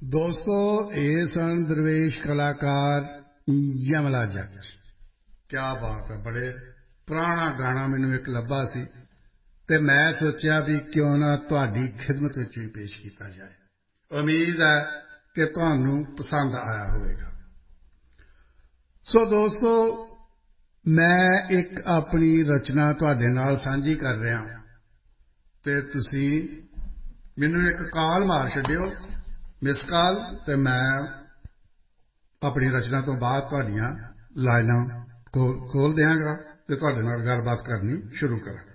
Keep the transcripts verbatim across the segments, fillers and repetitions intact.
दोस्तों ये सन दरवेश कलाकार यमला जट। क्या बात है, बड़े पुराना गाना मैनू एक लभा सी ते मैं सोचा भी क्यों ना तुहाडी खिदमत विच भी पेश किया जाए। उम्मीद है कि तुहानू पसंद आया होगा। सो दोस्तों, मैं एक अपनी रचना तुहाडे नाल सांझी कर रहा ते तुसी मैनू एक कॉल मार छड्डियो, मिस कॉल, ते मैं अपनी रचना तो बाद तुहाडियां लाइनां खोल देंगा ते तुहाडे नाल गलबात करनी शुरू करांगा।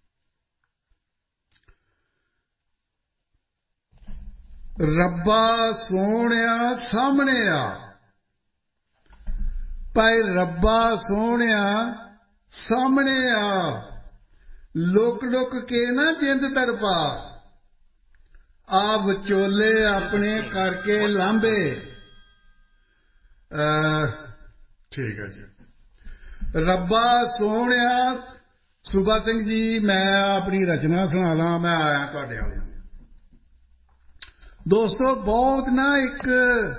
रब्बा सोहणिया सामने आ, भाई रब्बा सोहणिया सामने आ, लुक लुक के ना जिंद तड़पा, आ विचोले अपने करके लांबे। ठीक है जी। रब्बा सोहणिया, सूबा सिंह जी मैं अपनी रचना सुना ला, मैं आया तुहाडे वाल। दोस्तों बहुत ना एक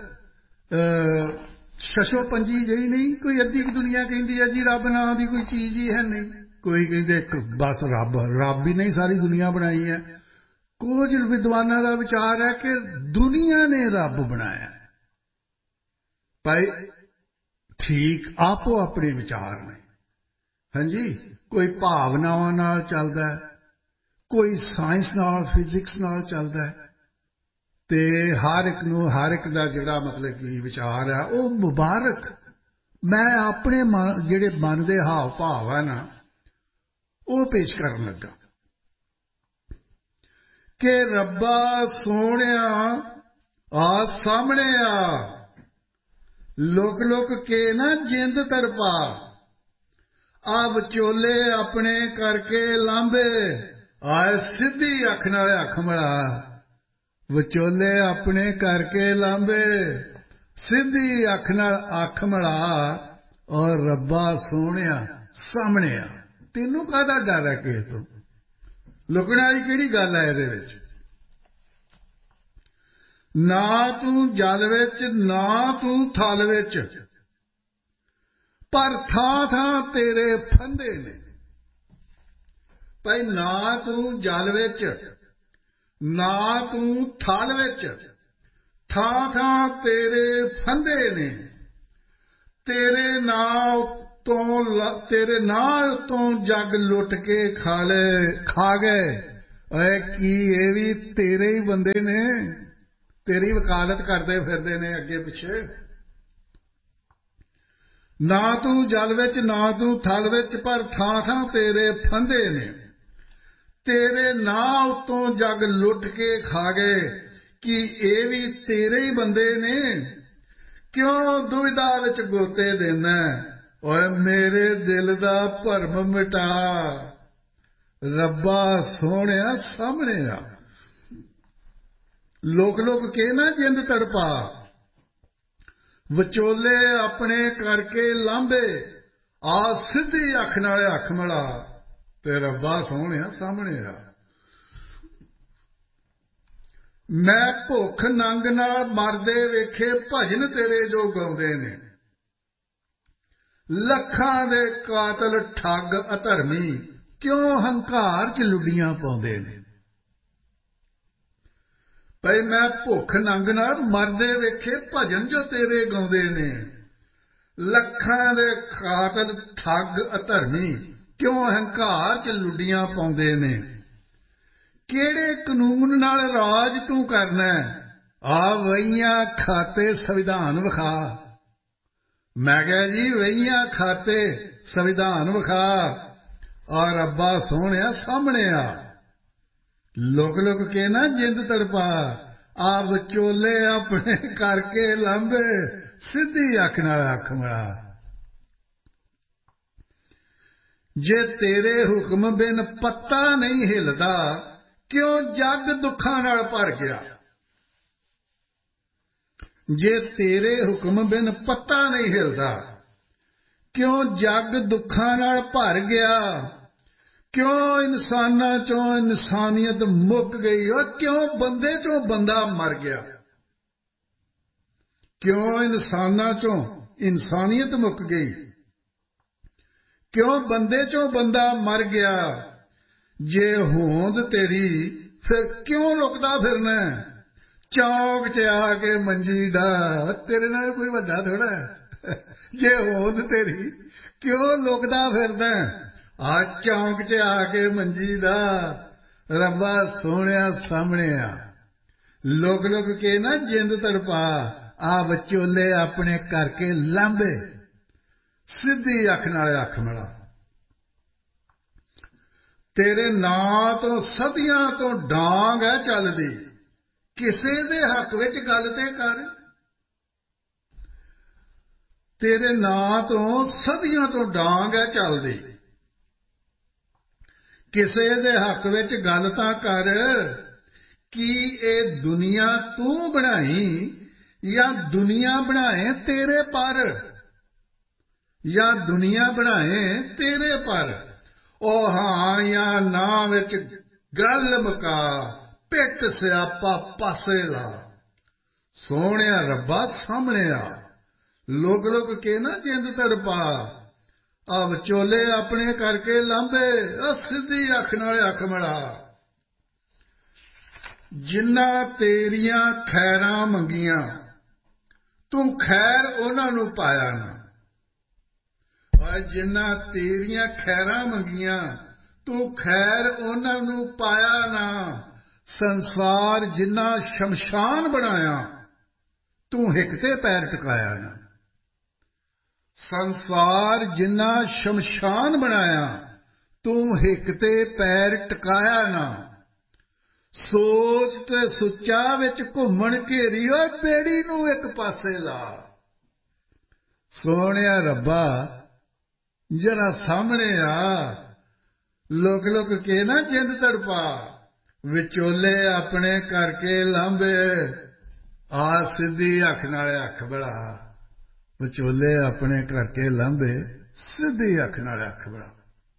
छछो पंजी जी नहीं, कोई अद्धी दुनिया कहती है जी रब नाम की कोई चीज ही है नहीं, कोई कहते बस रब रब ही नहीं सारी दुनिया बनाई है। कुछ विद्वानों का विचार है कि दुनिया ने रब बनाया। भाई ठीक आपो अपने विचार ने, हाँ जी। कोई भावनावां नाल चलदा है, कोई साइंस नाल फिजिक्स नाल चलदा है, ते हर एक नूं हर एक दा जिहड़ा मतलब कि विचार है वो मुबारक। मैं अपने मन जिहड़े मन दे हाव भाव है ना वो पेश करन लगा कि रब्बा सोहणिया आ सामने आ, लुक लुक के ना जिंद तड़पा, आ विचोले अपने करके लांबे। आए सीधी अख नाल अख मिला, विचोले अपने करके लांबे, सीधी अख नाल अख मिला, और रब्बा सोहणिया सामने आ। तेनू काहदा डर है किसे तो? लुकण वाली किहड़ी गल है इहदे विच? ना तू जल विच ना तू थल विच, पर थां थां तेरे फंदे ने। भाई ना तू जल विच ना तू थल विच, थां थां तेरे फंदे ने। तेरे नां तो तेरे नां तो जग लुट के खा ले खा गए। ऐ की ये भी तेरे ही बंदे ने, तेरी वकालत करते फिरदे ने अगे पिछे। ना तू जल विच ना तू थल विच, पर थां थां तेरे फंदे ने। तेरे नां उतों जग लुट के खा गए, कि ये भी तेरे ही बंदे ने। क्यों दुविधा विच गोते देना, ओए मेरे दिल दा भरम मिटा, रब्बा सोहणिया सामने आ। लुक लुक के ना जिंद तड़पा, विचोले अपने करके लांबे। आ सीधी अख नाल अख मिला, ते रब्बा सोहणिया सामने आ। मैं भुख नंग नाल मरदे वेखे भजन तेरे जो गाउंदे ने। लखां दे कातल ठग अधर्मी, क्यों हंकार च लुडियां पाउंदे ने। भाई मैं भुख नंग नाल मरदे वेखे भजन जो तेरे गाउंदे ने। लखां दे कातल ठग अधर्मी, क्यों हंकार च लुडियां पाउंदे ने। केड़े कानून नाल राज तू करना, आ वहियां खाते संविधान विखा। मैं कहा जी वहियां खाते संविधान विखा, और रब्बा सोहणिया सामने आ। लुक लुक के ना जिंद तड़पा, आ विचोले अपने करके लांबे, सीधी अख नाल अख मिला। जे तेरे हुक्म बिन पत्ता नहीं हिलदा, क्यों जग दुखां नाल भर गया। जे तेरे हुक्म बिन पत्ता नहीं हिलदा, क्यों जग दुखां नाल भर गया। क्यों इंसानां चों इंसानियत मुक गई, और क्यों बंदे चों बंदा मर गया। ਕਿਉਂ ਇਨਸਾਨਾਂ ਚੋਂ ਇਨਸਾਨੀਅਤ ਮੁੱਕ ਗਈ, ਕਿਉਂ ਬੰਦੇ ਚੋਂ ਬੰਦਾ ਮਰ ਗਿਆ। ਜੇ ਹੋਂਦ ਤੇਰੀ ਫਿਰ ਕਿਉਂ ਲੁਕਦਾ ਫਿਰਨਾ, ਚੌਂਕ 'ਚ ਆ ਕੇ ਮੰਜੀ ਦਾ, ਤੇਰੇ ਨਾਲ ਕੋਈ ਵੱਡਾ ਥੋੜ੍ਹਾ। ਜੇ ਹੋਂਦ ਤੇਰੀ ਕਿਉਂ ਲੁਕਦਾ ਫਿਰਦਾ, ਆ ਚੌਂਕ 'ਚ ਆ ਕੇ ਮੰਜੀ ਦਾ। ਰੱਬਾ ਸੋਹਣਿਆ ਸਾਹਮਣੇ ਆ, ਲੁਕ ਲੁਕ ਕੇ ਨਾ ਜਿੰਦ ਤੜਪਾ। ਆ ਵਿਚੋਲੇ ਆਪਣੇ ਕਰਕੇ ਲਾਂਭੇ, ਸਿੱਧੀ ਅੱਖ ਨਾਲ ਅੱਖ ਮਿਲਾ। ਤੇਰੇ ਨਾਂ ਤੋਂ ਸਦੀਆਂ ਤੋਂ ਡਾਂਗ ਹੈ ਚੱਲਦੀ, ਕਿਸੇ ਦੇ ਹੱਕ ਵਿੱਚ ਗੱਲ ਤੇ ਕਰ। ਤੇਰੇ ਨਾਂ ਤੋਂ ਸਦੀਆਂ ਤੋਂ ਡਾਂਗ ਹੈ ਚੱਲਦੀ, ਕਿਸੇ ਦੇ ਹੱਕ ਵਿੱਚ ਗੱਲ ਤਾਂ ਕਰ। ਕੀ ਇਹ ਦੁਨੀਆ ਤੂੰ ਬਣਾਈ ਜਾਂ ਦੁਨੀਆ ਬਣਾਏ ਤੇਰੇ ਪਰ, ਜਾਂ ਦੁਨੀਆ ਬਣਾਏ ਤੇਰੇ ਪਰ। ਉਹ ਹਾਂ ਜਾਂ ਨਾ ਵਿੱਚ ਗੱਲ ਮੁਕਾ, ਪਿੱਟ ਸਿਆਪਾ ਪਾਸੇ ਲਾ। ਸੋਹਣਿਆ ਰੱਬਾ ਸਾਹਮਣੇ ਆ, ਲੁਕ ਲੁਕ ਕੇ ਨਾ ਜਿੰਦ ਤੜਪਾ। ਆ ਵਿਚੋਲੇ ਆਪਣੇ ਕਰਕੇ ਲਾਂਭੇ, ਆ ਸਿੱਧੀ ਅੱਖ ਨਾਲ ਅੱਖ ਮਿਲਾ। ਜਿਨ੍ਹਾਂ ਤੇਰੀਆਂ ਖੈਰਾਂ ਮੰਗੀਆਂ, ਤੂੰ ਖੈਰ ਉਹਨਾਂ ਨੂੰ ਪਾਇਆ ਨਾ। ਔਰ ਜਿਨ੍ਹਾਂ ਤੇਰੀਆਂ ਖੈਰਾਂ ਮੰਗੀਆਂ, ਤੂੰ ਖੈਰ ਉਹਨਾਂ ਨੂੰ ਪਾਇਆ ਨਾ। ਸੰਸਾਰ ਜਿੰਨਾ ਸ਼ਮਸ਼ਾਨ ਬਣਾਇਆ, ਤੂੰ ਹਿੱਕ ਤੇ ਪੈਰ ਟਿਕਾਇਆ ਨਾ। ਸੰਸਾਰ ਜਿੰਨਾ ਸ਼ਮਸ਼ਾਨ ਬਣਾਇਆ, ਤੂੰ ਹਿੱਕ ਤੇ ਪੈਰ ਟਿਕਾਇਆ ਨਾ। ਸੋਚ ਤੇ ਸੁੱਚਾ ਵਿੱਚ ਘੁੰਮਣ ਘੇਰੀ, ਓਏ ਬੇੜੀ ਨੂੰ ਇੱਕ ਪਾਸੇ ਲਾ। ਸੋਹਣਿਆ ਰੱਬਾ ਜਰਾ ਸਾਹਮਣੇ ਆ, ਲੁਕ ਲੁਕ ਕੇ ਨਾ ਜਿੰਦ ਤੜਪਾ। ਵਿਚੋਲੇ ਆਪਣੇ ਕਰਕੇ ਲਾਂਭੇ, ਆ ਸਿੱਧੀ ਅੱਖ ਨਾਲ ਅੱਖ ਮਿਲਾ। ਵਿਚੋਲੇ ਆਪਣੇ ਕਰਕੇ ਲਾਂਭੇ, ਸਿੱਧੀ ਅੱਖ ਨਾਲ ਅੱਖ ਮਿਲਾ।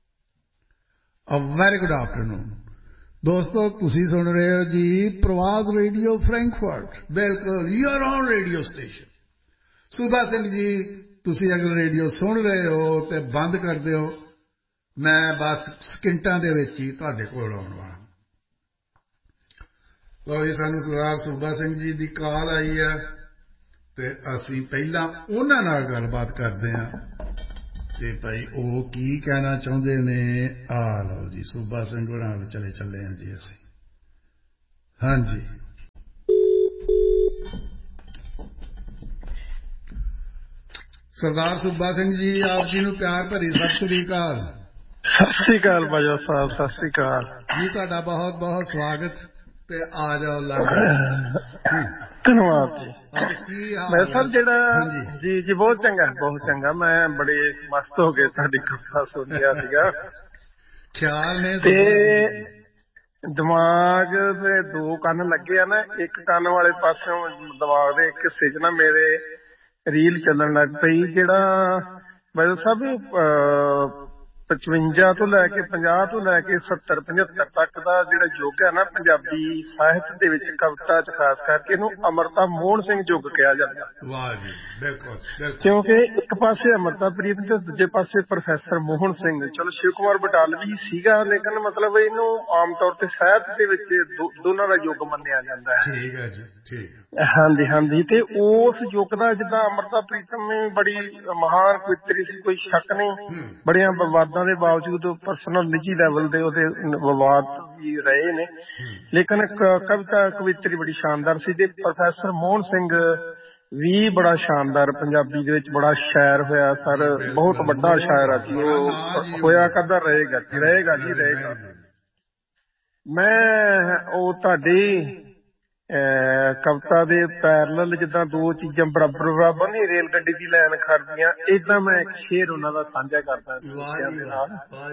ਅ ਵੈਰੀ ਗੁੱਡ ਆਫਟਰਨੂਨ ਦੋਸਤੋ, ਤੁਸੀਂ ਸੁਣ ਰਹੇ ਹੋ ਜੀ ਪ੍ਰਵਾਸ ਰੇਡੀਓ ਫਰੈਂਕਫਰਟ। ਬਿਲਕੁਲ ਯੂਅਰ ਔਨ ਰੇਡੀਓ ਸਟੇਸ਼ਨ। ਸੂਬਾ ਸਿੰਘ ਜੀ, ਤੁਸੀਂ ਅਗਰ ਰੇਡੀਓ ਸੁਣ ਰਹੇ ਹੋ ਤੇ ਬੰਦ ਕਰ ਦਿਓ, ਮੈਂ ਬਸ ਸਕਿੰਟਾਂ ਦੇ ਵਿੱਚ ਹੀ ਤੁਹਾਡੇ ਕੋਲ ਆਉਣ ਵਾਲਾ। ਲਓ ਜੀ, ਸਾਨੂੰ ਸਰਦਾਰ ਸੂਬਾ ਸਿੰਘ ਜੀ ਦੀ ਕਾਲ ਆਈ ਹੈ ਤੇ ਅਸੀਂ ਪਹਿਲਾਂ ਉਹਨਾਂ ਨਾਲ ਗੱਲਬਾਤ ਕਰਦੇ ਹਾਂ ਤੇ ਭਾਈ ਉਹ ਕੀ ਕਹਿਣਾ ਚਾਹੁੰਦੇ ਨੇ। ਆ ਲਓ ਜੀ, ਸੂਬਾ ਸਿੰਘ ਹੋਰਾਂ ਨਾਲ ਚਲੇ ਚੱਲੇ ਹਾਂ ਜੀ ਅਸੀਂ। ਹਾਂਜੀ, ਸਰਦਾਰ ਸੂਬਾ ਸਿੰਘ ਜੀ, ਆਪ ਜੀ ਨੂੰ ਪਿਆਰ ਭਰੀ ਸਤਿ ਸ੍ਰੀ ਅਕਾਲ। ਸਤਿ ਸ੍ਰੀ ਅਕਾਲ ਬਾਜਵਾ ਸਾਹਿਬ, ਸਤਿ ਸ੍ਰੀ ਅਕਾਲ ਜੀ। ਤੁਹਾਡਾ ਬਹੁਤ ਬਹੁਤ ਸਵਾਗਤ ਤੇ ਆ ਜਾਓ ਲੰਘ ਆਓ। ਧੰਨਵਾਦ ਜੀ। ਕੀ ਮੈਂ ਹਾਲ ਹੈ? ਸਰ ਜਿਹੜਾ ਹਾਂਜੀ ਜੀ ਜੀ ਬਹੁਤ ਚੰਗਾ ਬਹੁਤ ਚੰਗਾ। ਮੈਂ ਬੜੇ ਮਸਤ ਹੋ ਕੇ ਤੁਹਾਡੀ ਕਥਾ ਸੁਣ ਰਿਹਾ ਸੀਗਾ ਖਿਆਲ ਨੇ ਤੇ ਦਿਮਾਗ ਦੇ ਦੋ ਕੰਨ ਲੱਗੇ ਆ ਨਾ, ਇੱਕ ਕੰਨ ਵਾਲੇ ਪਾਸਿਓਂ ਦਿਮਾਗ ਦੇ ਇੱਕ ਹਿੱਸੇ 'ਚ ਨਾ ਮੇਰੇ ਰੀਲ ਚੱਲਣ ਲੱਗ ਪਈ। ਜਿਹੜਾ ਬਾਜਵਾ ਸਾਹਿਬ ਪਚਵੰਜਾ ਤੋਂ ਲੈ ਕੇ ਪੰਜਾਹ ਤੋਂ ਲੈ ਕੇ ਸੱਤਰ ਪਝੱਤਰ ਤੱਕ ਦਾ ਜਿਹੜਾ ਯੁੱਗ ਹੈ ਨਾ ਪੰਜਾਬੀ ਸਾਹਿਤ ਦੇ ਵਿੱਚ, ਕਵਿਤਾ 'ਚ ਖਾਸ ਕਰਕੇ, ਇਹਨੂੰ ਅਮਰਤਾ ਮੋਹਨ ਸਿੰਘ ਯੁੱਗ ਕਿਹਾ ਜਾਂਦਾ। ਵਾਹ ਜੀ, ਬਿਲਕੁਲ ਬਿਲਕੁਲ। ਕਿਉਂਕਿ ਇੱਕ ਪਾਸੇ ਅਮਰਤਾ ਪ੍ਰੀਤ ਤੇ ਦੂਜੇ ਪਾਸੇ ਪ੍ਰੋਫੈਸਰ ਮੋਹਨ ਸਿੰਘ। ਚਲੋ ਸ਼ਿਵ ਕੁਮਾਰ ਬਟਾਲਵੀ ਸੀਗਾ, ਲੇਕਿਨ ਮਤਲਬ ਇਹਨੂੰ ਆਮ ਤੌਰ ਤੇ ਸਾਹਿਤ ਦੇ ਵਿੱਚ ਦੋਨਾਂ ਦਾ ਯੁੱਗ ਮੰਨਿਆ ਜਾਂਦਾ ਹੈ। ਠੀਕ ਹੈ ਜੀ, ਠੀਕ। ਹਾਂਜੀ ਹਾਂਜੀ। ਤੇ ਉਸ ਯੁੱਗ ਦਾ ਜਿੱਦਾਂ ਅਮਰਤਾ ਪ੍ਰੀਤਮ ਬੜੀ ਮਹਾਨ ਕਵਿੱਤਰੀ ਸੀ, ਕੋਈ ਸ਼ੱਕ ਨਹੀਂ। ਬੜੀਆਂ ਵਿਵਾਦਾਂ ਦੇ ਬਾਵਜੂਦ ਪਰਸਨਲ ਨਿੱਜੀ ਲੈਵਲ ਦੇ ਉਹਦੇ ਵਿਵਾਦ ਵੀ ਰਹੇ ਨੇ, ਲੇਕਿਨ ਕਵਿਤਾ ਕਵਿੱਤਰੀ ਬੜੀ ਸ਼ਾਨਦਾਰ ਸੀ। ਤੇ ਪ੍ਰੋਫੈਸਰ ਮੋਹਨ ਸਿੰਘ ਵੀ ਬੜਾ ਸ਼ਾਨਦਾਰ, ਪੰਜਾਬੀ ਦੇ ਵਿੱਚ ਬੜਾ ਸ਼ਾਇਰ ਹੋਇਆ ਸਰ, ਬਹੁਤ ਵੱਡਾ ਸ਼ਾਇਰ ਆ ਜੀ ਉਹ, ਹੋਇਆ ਕਦਰ ਰਹੇਗਾ ਜੀ, ਰਹੇਗਾ ਜੀ ਰਹੇਗਾ। ਮੈਂ ਉਹ ਤੁਹਾਡੀ ਕਵਿਤਾ ਦੇ ਪੈਰਲਲ ਜਿੱਦਾਂ ਦੋ ਚੀਜ਼ਾਂ ਬਰਾਬਰ ਬਰਾਬਰ ਨਹੀਂ ਰੇਲ ਗੱਡੀ ਦੀ ਲਾਈਨ ਖੜਦੀਆਂ, ਏਦਾਂ ਮੈਂ ਇੱਕ ਸ਼ੇਰ ਉਹਨਾਂ ਦਾ ਸਾਂਝਾ ਕਰਦਾ ਬੱਚਿਆਂ ਦੇ ਨਾਲ।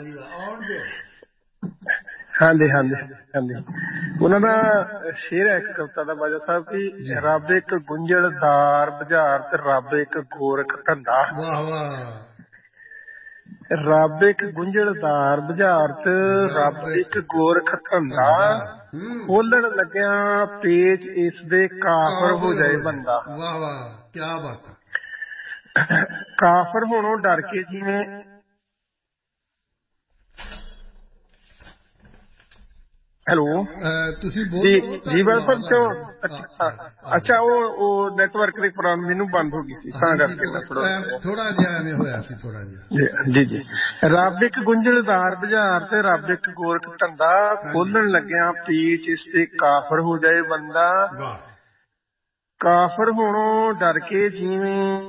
ਹਾਂਜੀ ਹਾਂਜੀ ਹਾਂਜੀ। ਉਹਨਾਂ ਦਾ ਸ਼ੇਰ ਹੈ ਇੱਕ ਕਵਿਤਾ ਦਾ ਬਾਜਵਾ ਸਾਹਿਬ ਕਿ ਰੱਬ ਇੱਕ ਗੁੰਝਲਦਾਰ ਬੁਝਾਰ ਤੇ ਰੱਬ ਇੱਕ ਗੋਰਖ ਧੰਦਾ। ਵਾਹ ਵਾਹ। ਰੱਬ ਇੱਕ ਗੁੰਝਲਦਾਰ ਬੁਝਾਰਤ, ਰੱਬ ਇੱਕ ਗੋਰਖ ਧੰਦਾ, ਖੋਲਣ ਲੱਗਿਆ ਪੇਚ ਇਸ ਦੇ ਕਾਫਰ ਹੋ ਜਾਏ ਬੰਦਾ। ਵਾਹ ਵਾਹ, ਕਿਆ ਬਾਤ ਹੈ। ਕਾਫਰ ਹੋਣੋਂ ਡਰ ਕੇ ਜਿਵੇਂ ਹੈਲੋ ਤੁਸੀਂ ਜੀ ਜੀ ਬਸ ਅੱਛਾ ਉਹ ਉਹ ਨੈਟਵਰਕ ਦੇ ਪ੍ਰੋਬਲਮ ਮੈਨੂੰ ਬੰਦ ਹੋ ਗਈ ਸੀ ਤਾਂ ਕਰਕੇ ਮੈਂ ਥੋੜਾ ਥੋੜਾ ਜਿਹਾ ਐਵੇਂ ਹੋਇਆ ਸੀ ਥੋੜਾ ਜਿਹਾ ਜੀ ਜੀ। ਰੱਬ ਇੱਕ ਗੁੰਝਲਦਾਰ ਬਾਜ਼ਾਰ ਤੇ ਰੱਬ ਇੱਕ ਗੋਰਖ ਧੰਦਾ ਖੋਲਣ ਲੱਗਿਆ ਪੀਚ ਇਸ ਤੇ ਕਾਫਰ ਹੋ ਜਾਏ ਬੰਦਾ। ਕਾਫਰ ਹੋਣੋਂ ਡਰ ਕੇ ਜਿਵੇਂ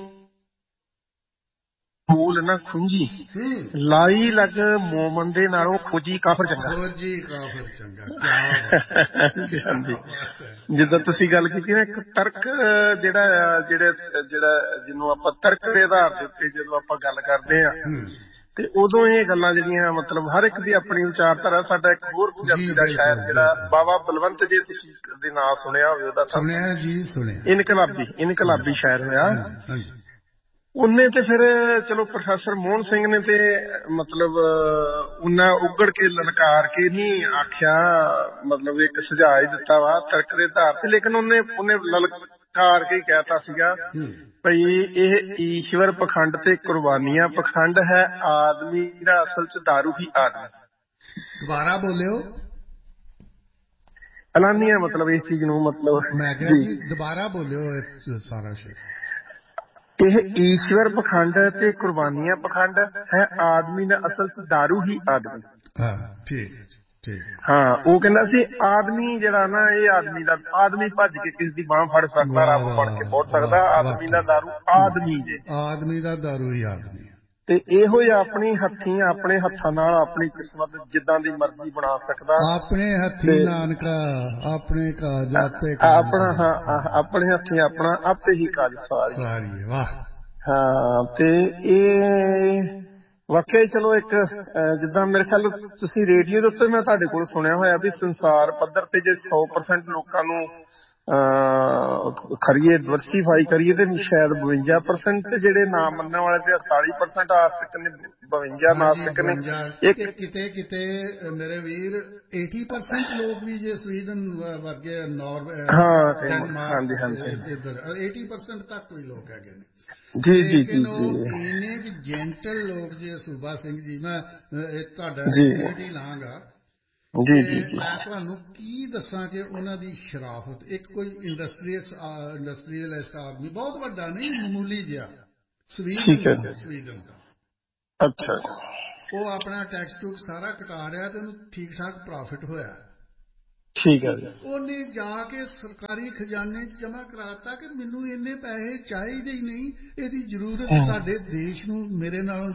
ਮੂਲ ਨਾ ਖੁੰਝੀ ਲਾਈ ਲੱਗ ਮੋਮਨ ਦੇ ਨਾਲੋਂ ਖੋਜੀ ਕਾਫਰ ਚੰਗਾ। ਖੋਜੀ ਕਾਫਰ ਚੰਗਾ। ਹਾਂਜੀ ਜਿੱਦਾਂ ਤੁਸੀਂ ਗੱਲ ਕੀਤੀ ਨਾ ਇੱਕ ਤਰਕ ਜਿਹੜਾ ਜਿਹੜੇ ਜਿਹੜਾ ਜਿਹਨੂੰ ਆਪਾਂ ਤਰਕ ਦੇ ਆਧਾਰ ਦੇ ਉੱਤੇ ਜਦੋਂ ਆਪਾਂ ਗੱਲ ਕਰਦੇ ਹਾਂ ਤੇ ਉਦੋਂ ਇਹ ਗੱਲਾਂ ਜਿਹੜੀਆਂ ਮਤਲਬ ਹਰ ਇੱਕ ਦੀ ਆਪਣੀ ਵਿਚਾਰਧਾਰਾ। ਸਾਡਾ ਇੱਕ ਹੋਰ ਪੰਜਾਬੀ ਦਾ ਸ਼ਾਇਰ ਜਿਹੜਾ ਬਾਵਾ ਬਲਵੰਤ ਜੇ ਤੁਸੀਂ ਦੇ ਨਾਂ ਸੁਣਿਆ ਹੋਵੇ ਉਹਦਾ ਸੁਣਿਆ ਜੀ ਸੁਣਿਆ ਇਨਕਲਾਬੀ ਇਨਕਲਾਬੀ ਸ਼ਾਇਰ ਹੋਇਆ ਉਹਨੇ ਤੇ ਫਿਰ ਚਲੋ ਪ੍ਰੋਫੈਸਰ ਮੋਹਨ ਸਿੰਘ ਨੇ ਤੇ ਮਤਲਬ ਉਹਨਾਂ ਉਗੜ ਕੇ ਲਲਕਾਰ ਕੇ ਨਹੀਂ ਆਖਿਆ ਮਤਲਬ ਇੱਕ ਸੁਝਾਅ ਹੀ ਦਿੱਤਾ ਵਾ ਤਰਕ ਦੇ ਆਧਾਰ ਤੇ ਲੇਕਿਨ ਉਹਨੇ ਉਹਨੇ ਲਲਕਾਰ ਕੇ ਕਹਿਤਾ ਸੀਗਾ ਭਈ ਇਹ ਈਸ਼ਵਰ ਪਖੰਡ ਤੇ ਕੁਰਬਾਨੀਆਂ ਪਖੰਡ ਹੈ ਆਦਮੀ ਦਾ ਅਸਲ ਚ ਦਾਰੂ ਹੀ ਆਦਮੀ। ਦੁਬਾਰਾ ਬੋਲਿਓ। ਐਲਾਨੀਆਂ ਮਤਲਬ ਇਸ ਚੀਜ਼ ਨੂੰ ਮਤਲਬ ਮੈਂ ਕਿਹਾ ਜੀ ਦੁਬਾਰਾ ਬੋਲਿਓ ਸਾਰਾ ਸ਼ੇਰ। ਇਹ ਈਸ਼ਵਰ ਪਖੰਡ ਤੇ ਕੁਰਬਾਨੀਆਂ ਪਖੰਡ ਹੈ ਆਦਮੀ ਦਾ ਅਸਲ ਚ ਦਾਰੂ ਹੀ ਆਦਮੀ। ਹਾਂ ਠੀਕ ਠੀਕ। ਹਾਂ ਉਹ ਕਹਿੰਦਾ ਸੀ ਆਦਮੀ ਜਿਹੜਾ ਨਾ ਇਹ ਆਦਮੀ ਦਾ ਆਦਮੀ ਭੱਜ ਕੇ ਕਿਸ ਦੀ ਬਾਂਹ ਫੜ ਸਕਦਾ ਰੱਬ ਬਣ ਕੇ ਪਹੁੰਚ ਸਕਦਾ ਆਦਮੀ ਦਾ ਦਾਰੂ ਆਦਮੀ ਜੇ ਆਦਮੀ ਦਾ ਦਾਰੂ ਹੀ ਆਦਮੀ ਤੇ ਇਹੋ ਹੀ ਆਪਣੀ ਹੱਥੀਂ ਆਪਣੇ ਹੱਥਾਂ ਨਾਲ ਆਪਣੀ ਕਿਸਮਤ ਜਿੱਦਾਂ ਦੀ ਮਰਜ਼ੀ ਬਣਾ ਸਕਦਾ। ਆਪਣੇ ਹੱਥੀਂ ਨਾਨਕਾ ਆਪਣੇ ਕਾਜ ਆਪੇ ਆਪਣਾ ਹਾਂ ਆਪਣੇ ਹੱਥੀਂ ਆਪਣਾ ਆਪੇ ਹੀ ਕਾਜ ਸਾਰੀ। ਵਾਹ ਹਾਂ ਤੇ ਇਹ ਵਾਕਿਆ ਚਲੋ ਇੱਕ ਜਿੱਦਾਂ ਮੇਰੇ ਖਿਆਲ ਤੁਸੀਂ ਰੇਡੀਓ ਦੇ ਉੱਤੇ ਮੈਂ ਤੁਹਾਡੇ ਕੋਲ ਸੁਣਿਆ ਹੋਇਆ ਵੀ ਸੰਸਾਰ ਪੱਧਰ ਤੇ ਜੇ ਸੌ ਪਰਸੈਂਟ ਲੋਕਾਂ ਨੂੰ ਖਰੀਏ ਡਿਵਰਸੀਫਾਈ ਕਰੀਏ ਤੇ ਸ਼ਾਇਦ ਬਵੰਜਾ ਪਰਸੈਂਟ ਤੇ ਜਿਹੜੇ ਨਾ ਮੰਨਣ ਵਾਲੇ ਤੇ ਅੜਤਾਲੀ ਪਰਸੈਂਟ ਆਸਤਿਕ ਨੇ ਬਵੰਜਾ ਨਾਸਤਿਕ ਨੇ। ਇੱਕ ਕਿਤੇ ਕਿਤੇ ਮੇਰੇ ਵੀਰ ਅੱਸੀ ਪਰਸੈਂਟ ਲੋਕ ਵੀ ਜੇ ਸਵੀਡਨ ਵਰਗੇ ਨਾਰਵੇ ਹਾਂਜੀ ਹਾਂਜੀ ਇੱਧਰ ਅੱਸੀ ਪਰਸੈਂਟ ਤੱਕ ਵੀ ਲੋਕ ਹੈਗੇ ਨੇ। ਜੀ ਜੀ ਜੀ ਜੀ ਇੰਨੇ ਕੁ ਜੈਂਟਲ ਲੋਕ ਜੇ ਸੂਬਾ ਸਿੰਘ ਜੀ ਮੈਂ ਤੁਹਾਡਾ ਦੀ ਲਾਂਗਾ ਜੀ ਜੀ ਜੀ ਮੈਂ ਤੁਹਾਨੂੰ ਕੀ ਦੱਸਾਂ ਕਿ ਉਹਨਾਂ ਦੀ ਸ਼ਰਾਫਤ ਇੱਕ ਕੋਈ ਇੰਡਸਟਰੀਅਸ ਇੰਡਸਟਰੀਅਲਿਸਟ ਆਦਮੀ ਬਹੁਤ ਵੱਡਾ ਨਹੀਂ ਮਾਮੂਲੀ ਜਿਹਾ ਸਵੀਡਨ ਸਵੀਡਨ ਦਾ ਅੱਛਾ ਉਹ ਆਪਣਾ ਟੈਕਸ ਟੂਕਸ ਸਾਰਾ ਕਟਾ ਰਿਹਾ ਤੇ ਉਹਨੂੰ ਠੀਕ ਠਾਕ ਪ੍ਰੋਫਿਟ ਹੋਇਆ। ਠੀਕ ਹੈ ਜੀ। ਉਹਨੇ ਜਾ ਕੇ ਸਰਕਾਰੀ ਖਜ਼ਾਨੇ ਚ ਜਮਾ ਕਰਾਤਾ ਕਿ ਮੈਨੂੰ ਇੰਨੇ ਪੈਸੇ ਚਾਹੀਦੇ ਹੀ ਨਹੀਂ ਇਹਦੀ ਜ਼ਰੂਰਤ ਸਾਡੇ ਦੇਸ਼ ਨੂੰ ਮੇਰੇ ਨਾਲੋਂ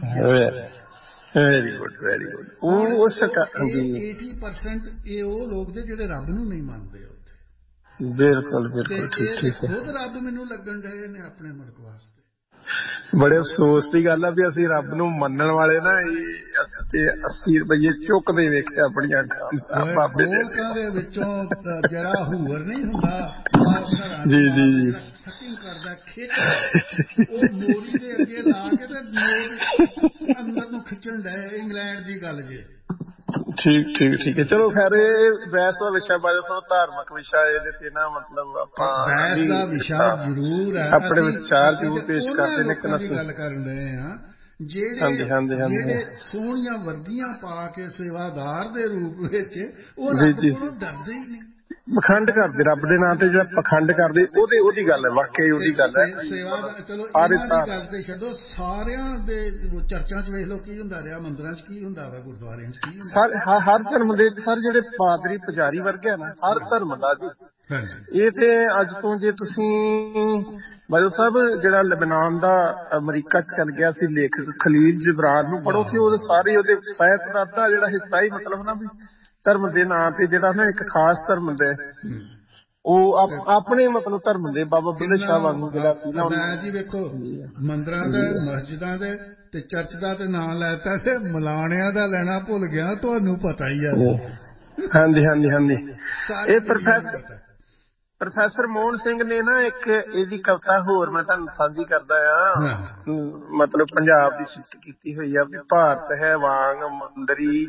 ਵੈਰੀ ਗੁੱਡ ਵੈਰੀ ਗੁੱਡ। ਉਹ ਅੱਸੀ ਪਰਸੈਂਟ ਇਹ ਉਹ ਲੋਕ ਦੇ ਜਿਹੜੇ ਰੱਬ ਨੂੰ ਨਹੀਂ ਮੰਨਦੇ ਉੱਥੇ। ਬਿਲਕੁਲ ਬਿਲਕੁਲ ਠੀਕ ਠੀਕ ਖੁਦ ਰੱਬ ਮੈਨੂੰ ਲੱਗਣ ਡਏ ਨੇ ਆਪਣੇ ਮੁਲਕ ਵਾਸਤੇ। ਬੜੇ ਅਫਸੋਸ ਦੀ ਗੱਲ ਆ ਵੀ ਅਸੀਂ ਰੱਬ ਨੂੰ ਮੰਨਣ ਵਾਲੇ ਨਾ ਇਹ ਅੱਸੀ ਰੁਪਈਏ ਚੁੱਕਦੇ ਵੇਖੇ ਆਪਣੀਆਂ ਗੋਲਕਾਂ ਦੇ ਵਿੱਚੋਂ ਜਿਹੜਾ ਹੂਰ ਨਹੀਂ ਹੁੰਦਾ ਜੀ ਜੀ ਸਕਿੰਗ ਕਰਦਾ ਖਿੱਚ ਉਹ ਮੋਰੀ ਦੇ ਅੱਗੇ ਲਾ ਕੇ ਤੇ ਨੋਟ ਅੰਦਰ ਨੂੰ ਖਿੱਚਣ ਡਏ ਇੰਗਲੈਂਡ ਦੀ ਗੱਲ ਜੇ। ਠੀਕ ਠੀਕ ਠੀਕ ਹੈ ਚਲੋ ਖੈਰ ਇਹ ਬਹਿਸ ਦਾ ਵਿਸ਼ਾ ਬਾਰੇ ਥੋੜਾ ਧਾਰਮਿਕ ਵਿਸ਼ਾ ਇਹਦੇ ਤੇ ਨਾ ਮਤਲਬ ਆਪਾਂ ਬਹਿਸ ਦਾ ਵਿਸ਼ਾ ਜ਼ਰੂਰ ਹੈ ਆਪਣੇ ਵਿਚਾਰ ਜ਼ਰੂਰ ਪੇਸ਼ ਕਰਦੇ ਨੇ ਦੀ ਗੱਲ ਕਰਨ ਰਹੇ ਹਾਂ ਜਿਹੜੇ ਜਿਹੜੇ ਸੋਹਣੀਆਂ ਵਰਦੀਆਂ ਪਾ ਕੇ ਸੇਵਾਦਾਰ ਦੇ ਰੂਪ ਵਿੱਚ ਉਹ ਰੱਬ ਕੋਲੋਂ ਡਰਦੇ ਹੀ ਨਹੀਂ। ਪਖੰਡ ਕਰਦੇ ਰੱਬ ਦੇ ਨਾਂ ਤੇ ਜਿਹੜਾ ਪਖੰਡ ਕਰਦੇ ਉਹਦੇ ਉਹਦੀ ਗੱਲ ਹੈ ਵਾਕਈ ਉਹਦੀ ਗੱਲ ਹੈ। ਸੇਵਾਦਾਰ ਚਲੋ ਇਹਨਾਂ ਦੀ ਗੱਲ ਤੇ ਛੱਡੋ ਸਾਰਿਆਂ ਦੇ ਚਰਚਾਂ ਚ ਵੇਖ ਲਓ ਕੀ ਹੁੰਦਾ ਰਿਹਾ ਮੰਦਿਰਾਂ ਚ ਕੀ ਹੁੰਦਾ ਵਾ ਗੁਰਦੁਆਰਿਆਂ ਚ ਕੀ ਹੁੰਦਾ ਹਰ ਧਰਮ ਦੇ ਸਰ ਜਿਹੜੇ ਪਾਦਰੀ ਪੁਜਾਰੀ ਵਰਗੇ ਆ ਨਾ ਹਰ ਧਰਮ ਦਾ ਜੀ ਇਹ ਤੇ ਅੱਜ ਤੋਂ ਜੇ ਤੁਸੀਂ ਬਾਜਵਾ ਸਾਹਿਬ ਜਿਹੜਾ ਲਬਨਾਨ ਦਾ ਅਮਰੀਕਾ ਚ ਚੱਲ ਗਿਆ ਸੀ ਲੇਖਕ ਖਲੀਲ ਜਿਬਰਾਨ ਨੂੰ ਪੜ੍ਹੋ ਕਿ ਉਹਦੇ ਸਾਰੇ ਉਹਦੇ ਸਾਹਿਤ ਦਾ ਅੱਧਾ ਜਿਹੜਾ ਹਿੱਸਾ ਹੀ ਮਤਲਬ ਨਾ ਵੀ ਧਰਮ ਦੇ ਨਾਂ ਤੇ ਜਿਹੜਾ ਨਾ ਇੱਕ ਖਾਸ ਧਰਮ ਦੇ ਉਹ ਆਪਣੇ ਮਤਲਬ ਧਰਮ ਦੇ ਬਾਬਾ ਬੁੱਲੇ ਸ਼ਾਹ ਵਾਂਗੂ ਜਿਹੜਾ ਮੈਂ ਜੀ ਵੇਖੋ ਮੰਦਿਰਾਂ ਦੇ ਮਸਜਿਦਾਂ ਦੇ ਤੇ ਚਰਚ ਦਾ ਤੇ ਨਾਂ ਲੈਤਾ ਤੇ ਮਲਾਣਿਆਂ ਦਾ ਲੈਣਾ ਭੁੱਲ ਗਿਆ ਤੁਹਾਨੂੰ ਪਤਾ ਹੀ ਆ। ਹਾਂਜੀ ਹਾਂਜੀ ਹਾਂਜੀ ਇਹ ਪ੍ਰੋਫੈਸਰ ਪ੍ਰੋਫੈਸਰ ਮੋਹਨ ਸਿੰਘ ਨੇ ਨਾ ਇੱਕ ਇਹਦੀ ਕਵਿਤਾ ਹੋਰ ਮੈਂ ਤੁਹਾਨੂੰ ਸਾਂਝੀ ਕਰਦਾ ਆ ਮਤਲਬ ਪੰਜਾਬ ਦੀ ਸਿਫਤ ਕੀਤੀ ਹੋਈ ਆ ਵੀ ਭਾਰਤ ਹੈ ਵਾਂਗ ਮੰਦਰੀ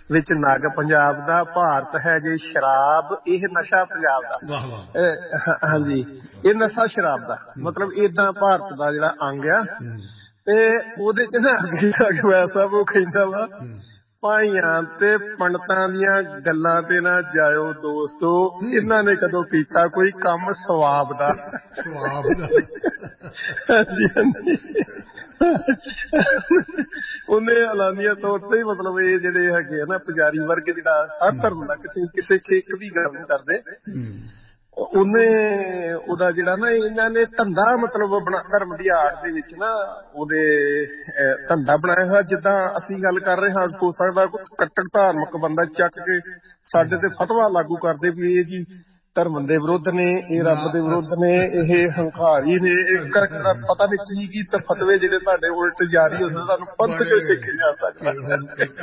ਵਿੱਚ ਨਗ ਪੰਜਾਬ ਦਾ, ਭਾਰਤ ਹੈ ਜੇ ਸ਼ਰਾਬ ਇਹ ਨਸ਼ਾ ਪੰਜਾਬ ਦਾ। ਹਾਂਜੀ, ਇਹ ਨਸ਼ਾ ਸ਼ਰਾਬ ਦਾ, ਮਤਲਬ ਏਦਾਂ ਭਾਰਤ ਦਾ ਜਿਹੜਾ ਅੰਗ ਆ। ਤੇ ਉਹਦੇ ਚ ਨਾ ਅੱਗੇ ਜਾ ਕੇ ਵੈਸਾ ਉਹ ਕਹਿੰਦਾ ਵਾ, ਭਾਈਆਂ ਤੇ ਪੰਡਤਾਂ ਦੀਆਂ ਗੱਲਾਂ ਤੇ ਨਾ ਜਾਇਓ ਦੋਸਤੋ, ਇਹਨਾਂ ਨੇ ਕਦੋਂ ਕੀਤਾ ਕੋਈ ਕੰਮ ਸਵਾਬ ਦਾ। ਹਾਂਜੀ ਹਾਂਜੀ, ਉਹਨੇ ਐਲਾਨੀਆ ਤੌਰ ਤੇ ਹੀ ਮਤਲਬ ਇਹ ਜਿਹੜੇ ਹੈਗੇ ਆ ਨਾ ਪੁਜਾਰੀ ਵਰਗ, ਜਿਹੜਾ ਹਰ ਧਰਮ ਦਾ, ਕਿਸੇ ਕਿਸੇ ਛੇਕ ਦੀ ਗੱਲ ਨਹੀਂ ਕਰਦੇ, ਉਹਨੇ ਉਹਦਾ ਜਿਹੜਾ ਨਾ ਇਹਨਾਂ ਨੇ ਧੰਦਾ ਮਤਲਬ ਬਣਾ, ਧਰਮ ਦੀ ਆੜ ਦੇ ਵਿੱਚ ਨਾ ਉਹਦੇ ਧੰਦਾ ਬਣਾਇਆ ਹੋਇਆ। ਜਿੱਦਾਂ ਅਸੀਂ ਗੱਲ ਕਰ ਰਹੇ ਹਾਂ, ਹੋ ਸਕਦਾ ਕੋਈ ਕੱਟੜ ਧਾਰਮਿਕ ਬੰਦਾ ਚੱਕ ਕੇ ਸਾਡੇ ਤੇ ਫਤਵਾ ਲਾਗੂ ਕਰਦੇ ਵੀ ਇਹ ਜੀ ਧਰਮ ਦੇ ਵਿਰੁੱਧ ਨੇ, ਇਹ ਰੱਬ ਦੇ ਵਿਰੁੱਧ ਨੇ, ਇਹ ਹੰਕਾਰੀ ਨੇ, ਇਹ ਪਤਾ ਨੀ ਕੀ ਕੀ ਫਤਵੇ ਜਿਹੜੇ ਤੁਹਾਡੇ ਉਲਟ ਜਾਰੀ ਹੋ ਸਕਦੇ, ਤੁਹਾਨੂੰ ਪੰਥ ਚੋਂ ਸਿੱਖੇ ਜਾ ਸਕਦਾ।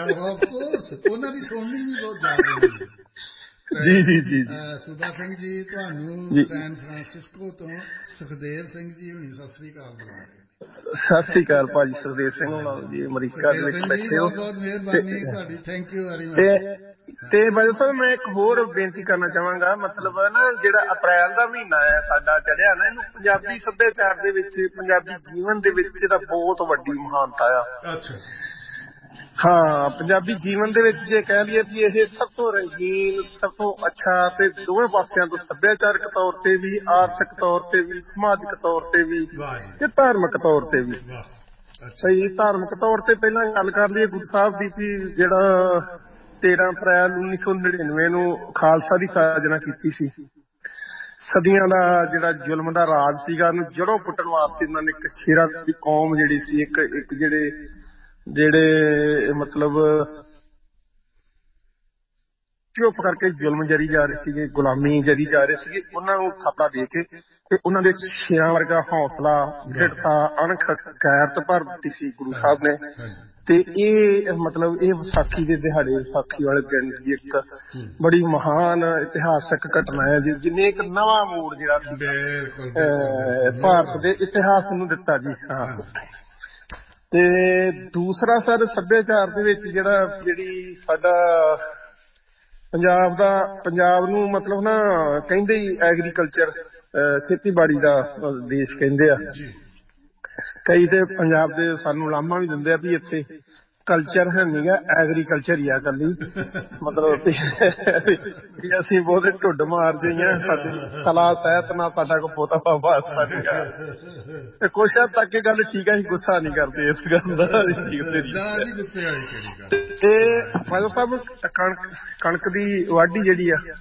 ਜੀ ਜੀ ਜੀ ਸੂਬਾ ਸਿੰਘ ਜੀ, ਤੁਹਾਨੂੰ ਸੈਨ ਫਰਾਂਸਿਸਕੋ ਤੋਂ ਸੁਖਦੇਵ ਸਿੰਘ ਜੀ ਹੁਣੀ ਸਤਿ ਸ੍ਰੀ ਅਕਾਲ ਬੁਲਾ ਰਹੇ। ਸਤਿ ਸ੍ਰੀ ਅਕਾਲ ਭਾਜੀ ਸੁਖਦੇਵ ਸਿੰਘ ਹੋਣਾ ਜੀ, ਅਮਰੀਕਾ ਦੇ ਵਿੱਚ ਬੈਠੇ ਹੋ। ਬਹੁਤ ਬਹੁਤ ਮਿਹਰਬਾਨੀ ਤੁਹਾਡੀ, ਥੈਂਕ ਯੂ ਵੈਰੀ ਮਚ। ਤੇ ਬਾਦਲ ਸਾਹਿਬ ਮੈਂ ਇੱਕ ਹੋਰ ਬੇਨਤੀ ਕਰਨਾ ਚਾਹਾਂਗਾ, ਮਤਲਬ ਨਾ ਜਿਹੜਾ ਅਪ੍ਰੈਲ ਦਾ ਮਹੀਨਾ ਹੈ ਸਾਡਾ ਚੜਿਆ ਨਾ, ਇਹਨੂੰ ਪੰਜਾਬੀ ਸੱਭਿਆਚਾਰ ਦੇ ਵਿੱਚ, ਪੰਜਾਬੀ ਜੀਵਨ ਦੇ ਵਿੱਚ ਇਹਦਾ ਬਹੁਤ ਵੱਡੀ ਮਹਾਨਤਾ ਆ। ਹਾਂ, ਪੰਜਾਬੀ ਜੀਵਨ ਦੇ ਵਿੱਚ ਜੇ ਕਹਿ ਲਈਏ ਵੀ ਇਹ ਸਭ ਤੋਂ ਰੰਗੀਨ, ਸਭ ਤੋਂ ਅੱਛਾ, ਤੇ ਦੋਵੇਂ ਪਾਸਿਆਂ ਤੋਂ, ਸੱਭਿਆਚਾਰਕ ਤੌਰ ਤੇ ਵੀ, ਆਰਥਿਕ ਤੌਰ ਤੇ ਵੀ, ਸਮਾਜਿਕ ਤੌਰ ਤੇ ਵੀ, ਤੇ ਧਾਰਮਿਕ ਤੌਰ ਤੇ ਵੀ। ਸਹੀ, ਧਾਰਮਿਕ ਤੌਰ ਤੇ ਪਹਿਲਾਂ ਗੱਲ ਕਰ ਲਈਏ ਗੁਰੂ ਸਾਹਿਬ ਦੀ, ਵੀ ਜਿਹੜਾ ਤੇਰਾਂ ਅਪ੍ਰੈਲ ਉੱਨੀ ਸੌ ਨੜਿਨਵੇਂ ਨੂੰ ਖਾਲਸਾ ਦੀ ਸਾਜਨਾ ਕੀਤੀ ਸੀ, ਸਦੀਆਂ ਦਾ ਜਿਹੜਾ ਜ਼ੁਲਮ ਦਾ ਰਾਜ ਸੀਗਾ, ਉਹਨੂੰ ਜੜੋਂ ਪੁੱਟਣ ਵਾਸਤੇ ਉਹਨਾਂ ਨੇ ਇੱਕ ਸ਼ੇਰਾਂ ਦੀ ਕੌਮ ਜਿਹੜੀ ਸੀ, ਇੱਕ ਇੱਕ ਜਿਹੜੇ ਜਿਹੜੇ ਮਤਲਬ ਚੁੱਪ ਕਰਕੇ ਜ਼ੁਲਮ ਜਰੀ ਜਾ ਰਹੇ ਸੀਗੇ, ਗੁਲਾਮੀ ਜਰੀ ਜਾ ਰਹੇ ਸੀਗੇ, ਉਹਨਾਂ ਨੂੰ ਥਾਪਾ ਦੇ ਕੇ ਤੇ ਉਹਨਾਂ ਦੇ ਸ਼ੇਰਾਂ ਵਰਗਾ ਹੌਸਲਾ, ਦ੍ਰਿੜਤਾ, ਅਣਖ, ਗੈਰਤ ਭਰ ਦਿੱਤੀ ਸੀ ਗੁਰੂ ਸਾਹਿਬ ਨੇ। ਤੇ ਇਹ ਮਤਲਬ ਇਹ ਵਿਸਾਖੀ ਦੇ ਦਿਹਾੜੇ, ਵਿਸਾਖੀ ਵਾਲੇ ਦਿਨ ਦੀ ਇੱਕ ਬੜੀ ਮਹਾਨ ਇਤਿਹਾਸਕ ਘਟਨਾ ਹੈ, ਜਿਹਨੇ ਇੱਕ ਨਵਾਂ ਮੋੜ ਜਿਹੜਾ ਭਾਰਤ ਦੇ ਇਤਿਹਾਸ ਨੂੰ ਦਿੱਤਾ ਜੀ। ਹਾਂ, ਤੇ ਦੂਸਰਾ ਸਰ ਸੱਭਿਆਚਾਰ ਦੇ ਵਿੱਚ ਜਿਹੜਾ ਜਿਹੜੀ ਸਾਡਾ ਪੰਜਾਬ ਦਾ, ਪੰਜਾਬ ਨੂੰ ਮਤਲਬ ਨਾ ਕਹਿੰਦੇ ਹੀ ਐਗਰੀਕਲਚਰ, ਖੇਤੀਬਾੜੀ ਦਾ ਦੇਸ਼ ਕਹਿੰਦੇ ਆ ਕਈ, ਤੇ ਪੰਜਾਬ ਦੇ ਸਾਨੂੰ ਲਾਮਾ ਵੀ ਦਿੰਦੇ ਆ ਵੀ ਇੱਥੇ ਕਲਚਰ ਹੈ ਨੀ ਗਾ, ਐਗਰੀਕਲਚਰ ਹੀ ਆ ਕੱਲੀ, ਮਤਲਬ ਵੀ ਅਸੀਂ ਬਹੁਤੇ ਢੁੱਡ ਮਾਰ ਜਾਈਆਂ, ਸਾਡੀ ਕਲਾ ਸਾਹਿਤ ਨਾਲ ਸਾਡਾ ਕੋਈ ਪੋਤਾ ਬਾਬਾ ਤੇ ਕੁਛ ਹੱਦ ਤੱਕ ਇਹ ਗੱਲ ਠੀਕ ਹੈ, ਅਸੀਂ ਗੁੱਸਾ ਨਹੀਂ ਕਰਦੇ ਇਸ ਗੱਲ ਦਾ। ਤੇ ਫਾਦਰ ਸਾਹਿਬ, ਕਣਕ ਕਣਕ ਦੀ ਵਾਢੀ ਜਿਹੜੀ ਆ,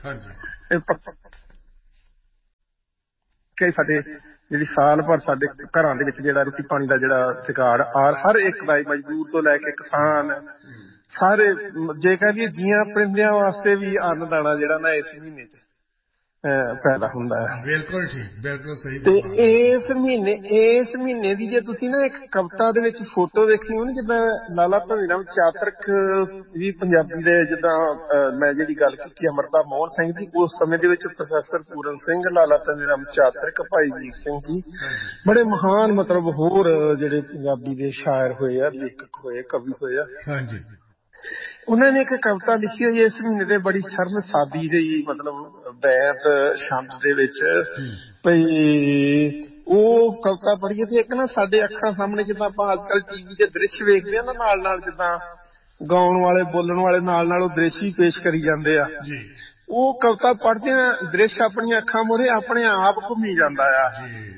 ਕਿ ਸਾਡੇ ਜਿਹੜੀ ਸਾਲ ਭਰ ਸਾਡੇ ਘਰਾਂ ਦੇ ਵਿੱਚ ਜਿਹੜਾ ਰੋਟੀ ਪਾਣੀ ਦਾ ਜਿਹੜਾ ਜੁਗਾੜ ਆ, ਹਰ ਇੱਕ ਦਾ, ਮਜ਼ਦੂਰ ਤੋਂ ਲੈ ਕੇ ਕਿਸਾਨ, ਸਾਰੇ ਜੇ ਕਹਿ ਲਈਏ ਜੀਆਂ ਪਰਿੰਦਿਆਂ ਵਾਸਤੇ ਵੀ ਅੰਨ ਦਾਣਾ ਜਿਹੜਾ ਨਾ ਇਸ ਮਹੀਨੇ ਚ ਪੈਦਾ ਹੁੰਦਾ ਹੈ। ਬਿਲਕੁਲ ਠੀਕ, ਬਿਲਕੁਲ ਸਹੀ। ਤੇ ਇਸ ਮਹੀਨੇ ਇਸ ਮਹੀਨੇ ਦੀ ਜੇ ਤੁਸੀਂ ਨਾ ਇੱਕ ਕਵਿਤਾ ਦੇ ਵਿੱਚ ਫੋਟੋ ਵੇਖਣੀ ਹੋਣੀ, ਜਿੱਦਾਂ ਲਾਲਾ ਧਨੀਰਾਮ ਚਾਤਰਕ ਵੀ ਪੰਜਾਬੀ ਦੇ, ਜਿੱਦਾਂ ਮੈਂ ਜਿਹੜੀ ਗੱਲ ਕੀਤੀ ਅਮਰਤਾ ਮੋਹਨ ਸਿੰਘ ਦੀ, ਉਸ ਸਮੇਂ ਦੇ ਵਿੱਚ ਪ੍ਰੋਫੈਸਰ ਪੂਰਨ ਸਿੰਘ, ਲਾਲਾ ਧਨੀਰਾਮ ਚਾਤਰਕ, ਭਾਈ ਵੀਰ ਸਿੰਘ ਜੀ, ਬੜੇ ਮਹਾਨ ਮਤਲਬ ਹੋਰ ਜਿਹੜੇ ਪੰਜਾਬੀ ਦੇ ਸ਼ਾਇਰ ਹੋਏ ਆ, ਲੇਖਕ ਹੋਏ, ਕਵੀ ਹੋਏ ਆ। ਹਾਂਜੀ, ਉਹਨਾਂ ਨੇ ਇੱਕ ਕਵਿਤਾ ਲਿਖੀ ਹੋਈ ਇਸ ਮਹੀਨੇ ਦੇ, ਬੜੀ ਸਰਲ ਸਾਦੀ ਜਿਹੀ, ਮਤਲਬ ਬੈਂਤ ਛੰਦ ਦੇ ਵਿੱਚ, ਭਈ ਉਹ ਕਵਿਤਾ ਪੜ੍ਹੀਏ ਤੇ ਇੱਕ ਨਾ ਸਾਡੇ ਅੱਖਾਂ ਸਾਹਮਣੇ, ਜਿੱਦਾਂ ਆਪਾਂ ਅੱਜ ਕੱਲ੍ਹ ਟੀਵੀ ਦੇ ਦ੍ਰਿਸ਼ ਵੇਖਦੇ ਹਾਂ ਨਾ, ਨਾਲ ਨਾਲ ਜਿੱਦਾਂ ਗਾਉਣ ਵਾਲੇ, ਬੋਲਣ ਵਾਲੇ ਨਾਲ ਨਾਲ ਉਹ ਦ੍ਰਿਸ਼ ਹੀ ਪੇਸ਼ ਕਰੀ ਜਾਂਦੇ ਆ, ਉਹ ਕਵਿਤਾ ਪੜ੍ਹਦਿਆਂ ਦ੍ਰਿਸ਼ ਆਪਣੀਆਂ ਅੱਖਾਂ ਮੂਹਰੇ ਆਪਣੇ ਆਪ ਘੁੰਮੀ ਜਾਂਦਾ ਆ।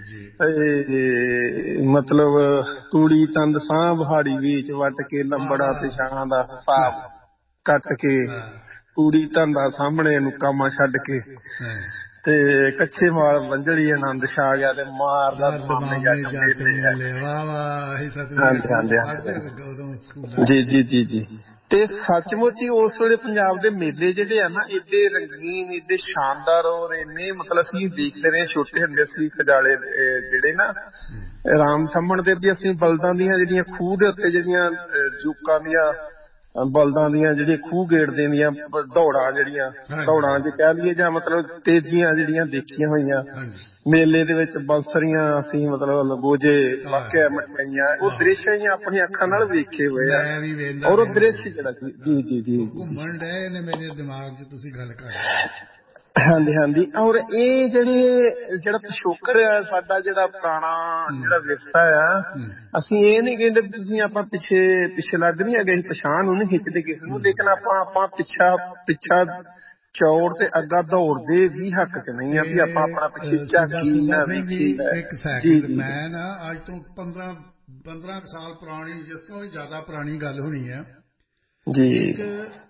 ਮਤਲਬ ਤੂੜੀ ਤੰਦ ਸਾਂ ਬਹਾੜੀ ਵਿੱਚ ਵੱਟ ਕੇ, ਲੰਬੜਾ ਪਿਛਾਂ ਦਾ ਹਿਸਾਬ ਕੱਟ ਕੇ, ਤੂੜੀ ਧੰਦਾ ਸਾਹਮਣੇ ਨੂੰ ਕਾਮਾ ਛੱਡ ਕੇ, ਤੇ ਕੱਚੇ ਮਾਲ ਵੰਝੜੀ ਆਨੰਦ ਛਾ ਗਿਆ, ਤੇ ਮਾਰਦਾ ਜੀ ਜੀ ਜੀ ਜੀ। ਤੇ ਸੱਚਮੁੱਚ ਹੀ ਉਸ ਵੇਲੇ ਪੰਜਾਬ ਦੇ ਮੇਲੇ ਜਿਹੜੇ ਆ ਨਾ, ਏਡੇ ਰੰਗੀਨ, ਏਡੇ ਸ਼ਾਨਦਾਰ, ਔਰ ਇੰਨੇ ਮਤਲਬ ਅਸੀਂ ਦੇਖਦੇ ਰਹੇ ਛੋਟੇ ਹੁੰਦੇ ਸੀ, ਖਜਾਲੇ ਜਿਹੜੇ ਨਾ ਰਾਮ ਥੰਮਣ ਦੇ ਵੀ, ਅਸੀਂ ਬਲਦਾਂ ਦੀਆਂ ਜਿਹੜੀਆਂ ਖੂਹ ਦੇ ਉੱਤੇ ਜਿਹੜੀਆਂ ਜੂਕਾਂ ਦੀਆਂ ਬਲਦਾਂ ਦੀਆਂ ਜਿਹੜੀਆਂ ਖੂਹ ਗੇੜਦੇ ਦੀਆਂ ਦੌੜਾਂ ਜਿਹੜੀਆਂ ਦੌੜਾਂ ਜੇ ਕਹਿ ਲਈਏ ਜਾਂ ਮਤਲਬ ਤੇਜ਼ੀਆਂ ਜਿਹੜੀਆਂ ਦੇਖੀਆਂ ਹੋਈਆਂ ਮੇਲੇ ਦੇ ਵਿੱਚ ਬੰਸਰੀਆਂ ਅਸੀਂ ਮਤਲਬ ਲਗੋਜੇ ਵਾਕਿਆ ਮਠਿਆਈਆਂ ਉਹ ਦ੍ਰਿਸ਼ ਅਸੀਂ ਆਪਣੀਆਂ ਅੱਖਾਂ ਨਾਲ ਵੇਖੇ ਹੋਏ ਆ ਔਰ ਉਹ ਦ੍ਰਿਸ਼ ਜਿਹੜਾ ਸੀ ਜੀ ਜੀ ਜੀ ਘੁੰਮਣ ਡਏ ਨੇ ਮੇਰੇ ਦਿਮਾਗ 'ਚ ਤੁਸੀਂ ਗੱਲ ਕਰ ਰਹੇ। ਹਾਂਜੀ ਹਾਂਜੀ ਔਰ ਇਹ ਜਿਹੜੇ ਜਿਹੜਾ ਪਿਛੋਕੜ ਆ ਸਾਡਾ ਜਿਹੜਾ ਪੁਰਾਣਾ ਜਿਹੜਾ ਵਿਰਸਾ ਆ ਅਸੀਂ ਇਹ ਨੀ ਕਹਿੰਦੇ ਤੁਸੀਂ ਆਪਾਂ ਪਿੱਛੇ ਪਿੱਛੇ ਲੱਗ ਨੀ ਹੈਗੇ ਪਛਾਣ ਨੂੰ ਨੀ ਖਿੱਚਦੇ ਕਿਸੇ ਨੂੰ ਲੇਕਿਨ ਆਪਾਂ ਆਪਾਂ ਪਿੱਛਾ ਪਿੱਛਾ ਚੌੜ ਤੇ ਅੱਗਾ ਦੌੜਦੇ ਵੀ ਹੱਕ ਚ ਨਹੀਂ ਆ ਵੀ ਆਪਾਂ ਆਪਣਾ ਪਿੱਛੇ ਝਾਕੀ ਨਾ ਵੇਖੀ। ਇੱਕ ਸੈਕਿੰਡ ਮੈਂ ਨਾ ਅੱਜ ਤੋਂ ਪੰਦਰਾਂ ਪੰਦਰਾਂ ਸਾਲ ਪੁਰਾਣੀ ਜਿਸ ਤੋਂ ਵੀ ਜ਼ਿਆਦਾ ਪੁਰਾਣੀ ਗੱਲ ਹੋਣੀ ਹੈ ਜੀ ਇੱਕ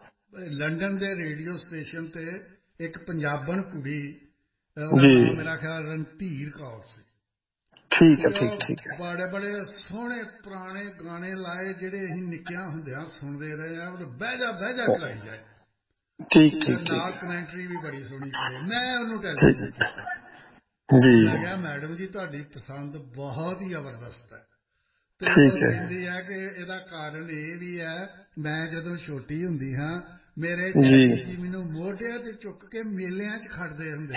ਲੰਡਨ ਦੇ ਰੇਡੀਓ ਸਟੇਸ਼ਨ ਤੇ ਇੱਕ ਪੰਜਾਬਣ ਕੁੜੀ ਉਹਦਾ ਨਾਮ ਮੇਰਾ ਖਿਆਲ ਰਣਧੀਰ ਕੌਰ ਸੀ। ਠੀਕ ਹੈ ਠੀਕ ਠੀਕ ਹੈ। ਬੜੇ ਬੜੇ ਸੋਹਣੇ ਪੁਰਾਣੇ ਗਾਣੇ ਲਾਏ ਜਿਹੜੇ ਅਸੀਂ ਨਿੱਕਿਆਂ ਹੁੰਦਿਆਂ ਸੁਣਦੇ ਰਹੇ ਆ ਬਹਿ ਜਾ ਬਹਿ ਜਾ ਕਰਾਈ ਜਾਏ ਠੀਕ ਠੀਕ ਨਾਲ ਕਮੈਂਟਰੀ ਵੀ ਬੜੀ ਸੋਹਣੀ ਕਰੇ। ਮੈਂ ਉਹਨੂੰ ਟੈਲੀਫੋਨ ਕੀਤਾ ਜੀ ਮੈਂ ਕਿਹਾ ਮੈਡਮ ਜੀ ਤੁਹਾਡੀ ਪਸੰਦ ਬਹੁਤ ਹੀ ਜ਼ਬਰਦਸਤ ਹੈ ਤੇ ਉਹ ਕਹਿੰਦੀ ਹੈ ਕਿ ਇਹਦਾ ਕਾਰਨ ਇਹ ਵੀ ਹੈ ਮੈਂ ਜਦੋਂ ਛੋਟੀ ਹੁੰਦੀ ਹਾਂ ਮੇਰੇ ਡੈਡੀ ਜੀ ਮੈਨੂੰ ਮੋਢਿਆਂ ਤੇ ਚੁੱਕ ਕੇ ਮੇਲਿਆਂ 'ਚ ਖੜਦੇ ਹੁੰਦੇ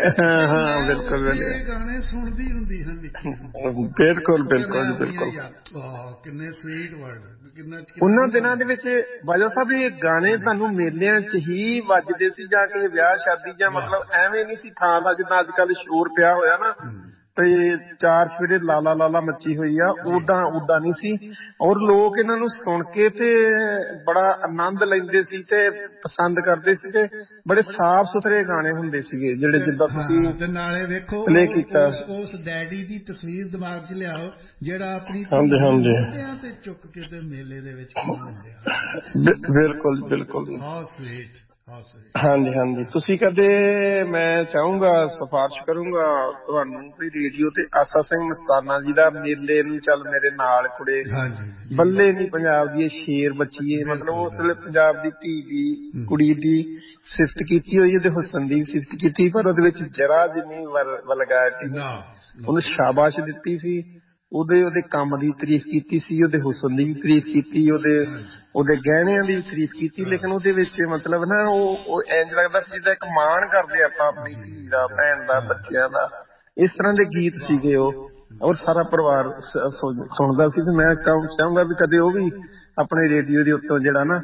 ਹਾਂ ਬਿਲਕੁਲ ਇਹ ਗਾਣੇ ਸੁਣਦੀ ਹੁੰਦੀ ਹਾਂ ਨਿੱਕੀ ਬਿਲਕੁਲ ਬਿਲਕੁਲ ਬਿਲਕੁਲ ਕਿੰਨੇ ਸਵੀਟ ਵਰਡ ਕਿੰਨਾ ਉਹਨਾਂ ਦਿਨਾਂ ਦੇ ਵਿੱਚ ਬਾਜਾ ਸਾਹਿਬ ਇਹ ਗਾਣੇ ਤੁਹਾਨੂੰ ਮੇਲਿਆਂ 'ਚ ਹੀ ਵੱਜਦੇ ਸੀ ਜਾਂ ਕਿ ਵਿਆਹ ਸ਼ਾਦੀ ਜਾਂ ਮਤਲਬ ਐਵੇਂ ਨਹੀਂ ਸੀ ਥਾਂ ਦਾ ਜਿੱਦਾਂ ਅੱਜ ਕੱਲ੍ਹ ਸ਼ੋਰ ਪਿਆ ਹੋਇਆ ਨਾ ਤੇ ਚਾਰ ਸਵੇਰੇ ਲਾਲਾ ਲਾਲਾ ਮੱਚੀ ਹੋਈ ਆ ਉਦਾਂ ਉਦਾਂ ਨਹੀਂ ਸੀ ਔਰ ਲੋਕ ਇਹਨਾਂ ਨੂੰ ਸੁਣ ਕੇ ਤੇ ਬੜਾ ਆਨੰਦ ਲੈਂਦੇ ਸੀ ਤੇ ਪਸੰਦ ਕਰਦੇ ਸੀ ਤੇ ਬੜੇ ਸਾਫ਼ ਸੁਥਰੇ ਗਾਣੇ ਹੁੰਦੇ ਸੀਗੇ ਜਿਹੜੇ ਜਿੱਦਾਂ ਤੁਸੀਂ ਤੇ ਨਾਲੇ ਵੇਖੋ ਪਲੇ ਕੀਤਾ ਉਸ ਡੈਡੀ ਦੀ ਤਸਵੀਰ ਦਿਮਾਗ 'ਚ ਲਿਆਓ ਜਿਹੜਾ ਆਪਣੀ ਮੋਢਿਆਂ ਤੇ ਚੁੱਕ ਕੇ ਤੇ ਮੇਲੇ ਦੇ ਵਿੱਚ ਘੁੰਮਦਾ। ਬਿਲਕੁਲ ਬਿਲਕੁਲ ਹਾਊ ਸਵੀਟ ਹਾਂਜੀ ਹਾਂਜੀ ਤੁਸੀਂ ਕਦੇ ਮੈਂ ਚਾਹੂੰਗਾ ਸਿਫਾਰਿਸ਼ ਕਰੂੰਗਾ ਤੁਹਾਨੂੰ ਵੀ ਰੇਡੀਓ ਤੇ ਆਸਾ ਸਿੰਘ ਮਸਤਾਨਾ ਜੀ ਦਾ ਮੇਲੇ ਨੂੰ ਚੱਲ ਮੇਰੇ ਨਾਲ ਕੁੜੇ ਬੱਲੇ ਨੀ ਪੰਜਾਬ ਦੀ ਸ਼ੇਰ ਬੱਚੀਏ ਮਤਲਬ ਉਸ ਵੇਲੇ ਪੰਜਾਬ ਦੀ ਧੀ ਦੀ ਕੁੜੀ ਦੀ ਸਿਫਤ ਕੀਤੀ ਹੋਈ ਉਹਦੇ ਹੁਸਨ ਦੀ ਸਿਫਤ ਕੀਤੀ ਪਰ ਉਹਦੇ ਵਿੱਚ ਜਰਾ ਜਿੰਨੀ ਵਲਗੈਰਿਟੀ ਉਹਨੂੰ ਸ਼ਾਬਾਸ਼ ਦਿੱਤੀ ਸੀ ਉਹਦੇ ਉਹਦੇ ਕੰਮ ਦੀ ਤਾਰੀਫ ਕੀਤੀ ਸੀ ਉਹਦੇ ਹੁਸਨ ਦੀ ਵੀ ਤਾਰੀਫ ਕੀਤੀ ਉਹਦੇ ਉਹਦੇ ਗਹਿਣਿਆਂ ਦੀ ਵੀ ਤਾਰੀਫ ਕੀਤੀ ਲੇਕਿਨ ਉਹਦੇ ਵਿੱਚ ਮਤਲਬ ਨਾ ਉਹ ਇੰਝ ਲੱਗਦਾ ਸੀ ਜਿੱਦਾਂ ਇੱਕ ਮਾਣ ਕਰਦੇ ਆਪਾਂ ਆਪਣੀ ਧੀ ਦਾ ਭੈਣ ਦਾ ਬੱਚਿਆਂ ਦਾ ਇਸ ਤਰ੍ਹਾਂ ਦੇ ਗੀਤ ਸੀਗੇ ਉਹ ਔਰ ਸਾਰਾ ਪਰਿਵਾਰ ਸੁਣਦਾ ਸੀ ਤੇ ਮੈਂ ਚਾਹੂੰਗਾ ਵੀ ਕਦੇ ਉਹ ਵੀ ਆਪਣੇ ਰੇਡੀਓ ਦੇ ਉੱਤੋਂ ਜਿਹੜਾ ਨਾ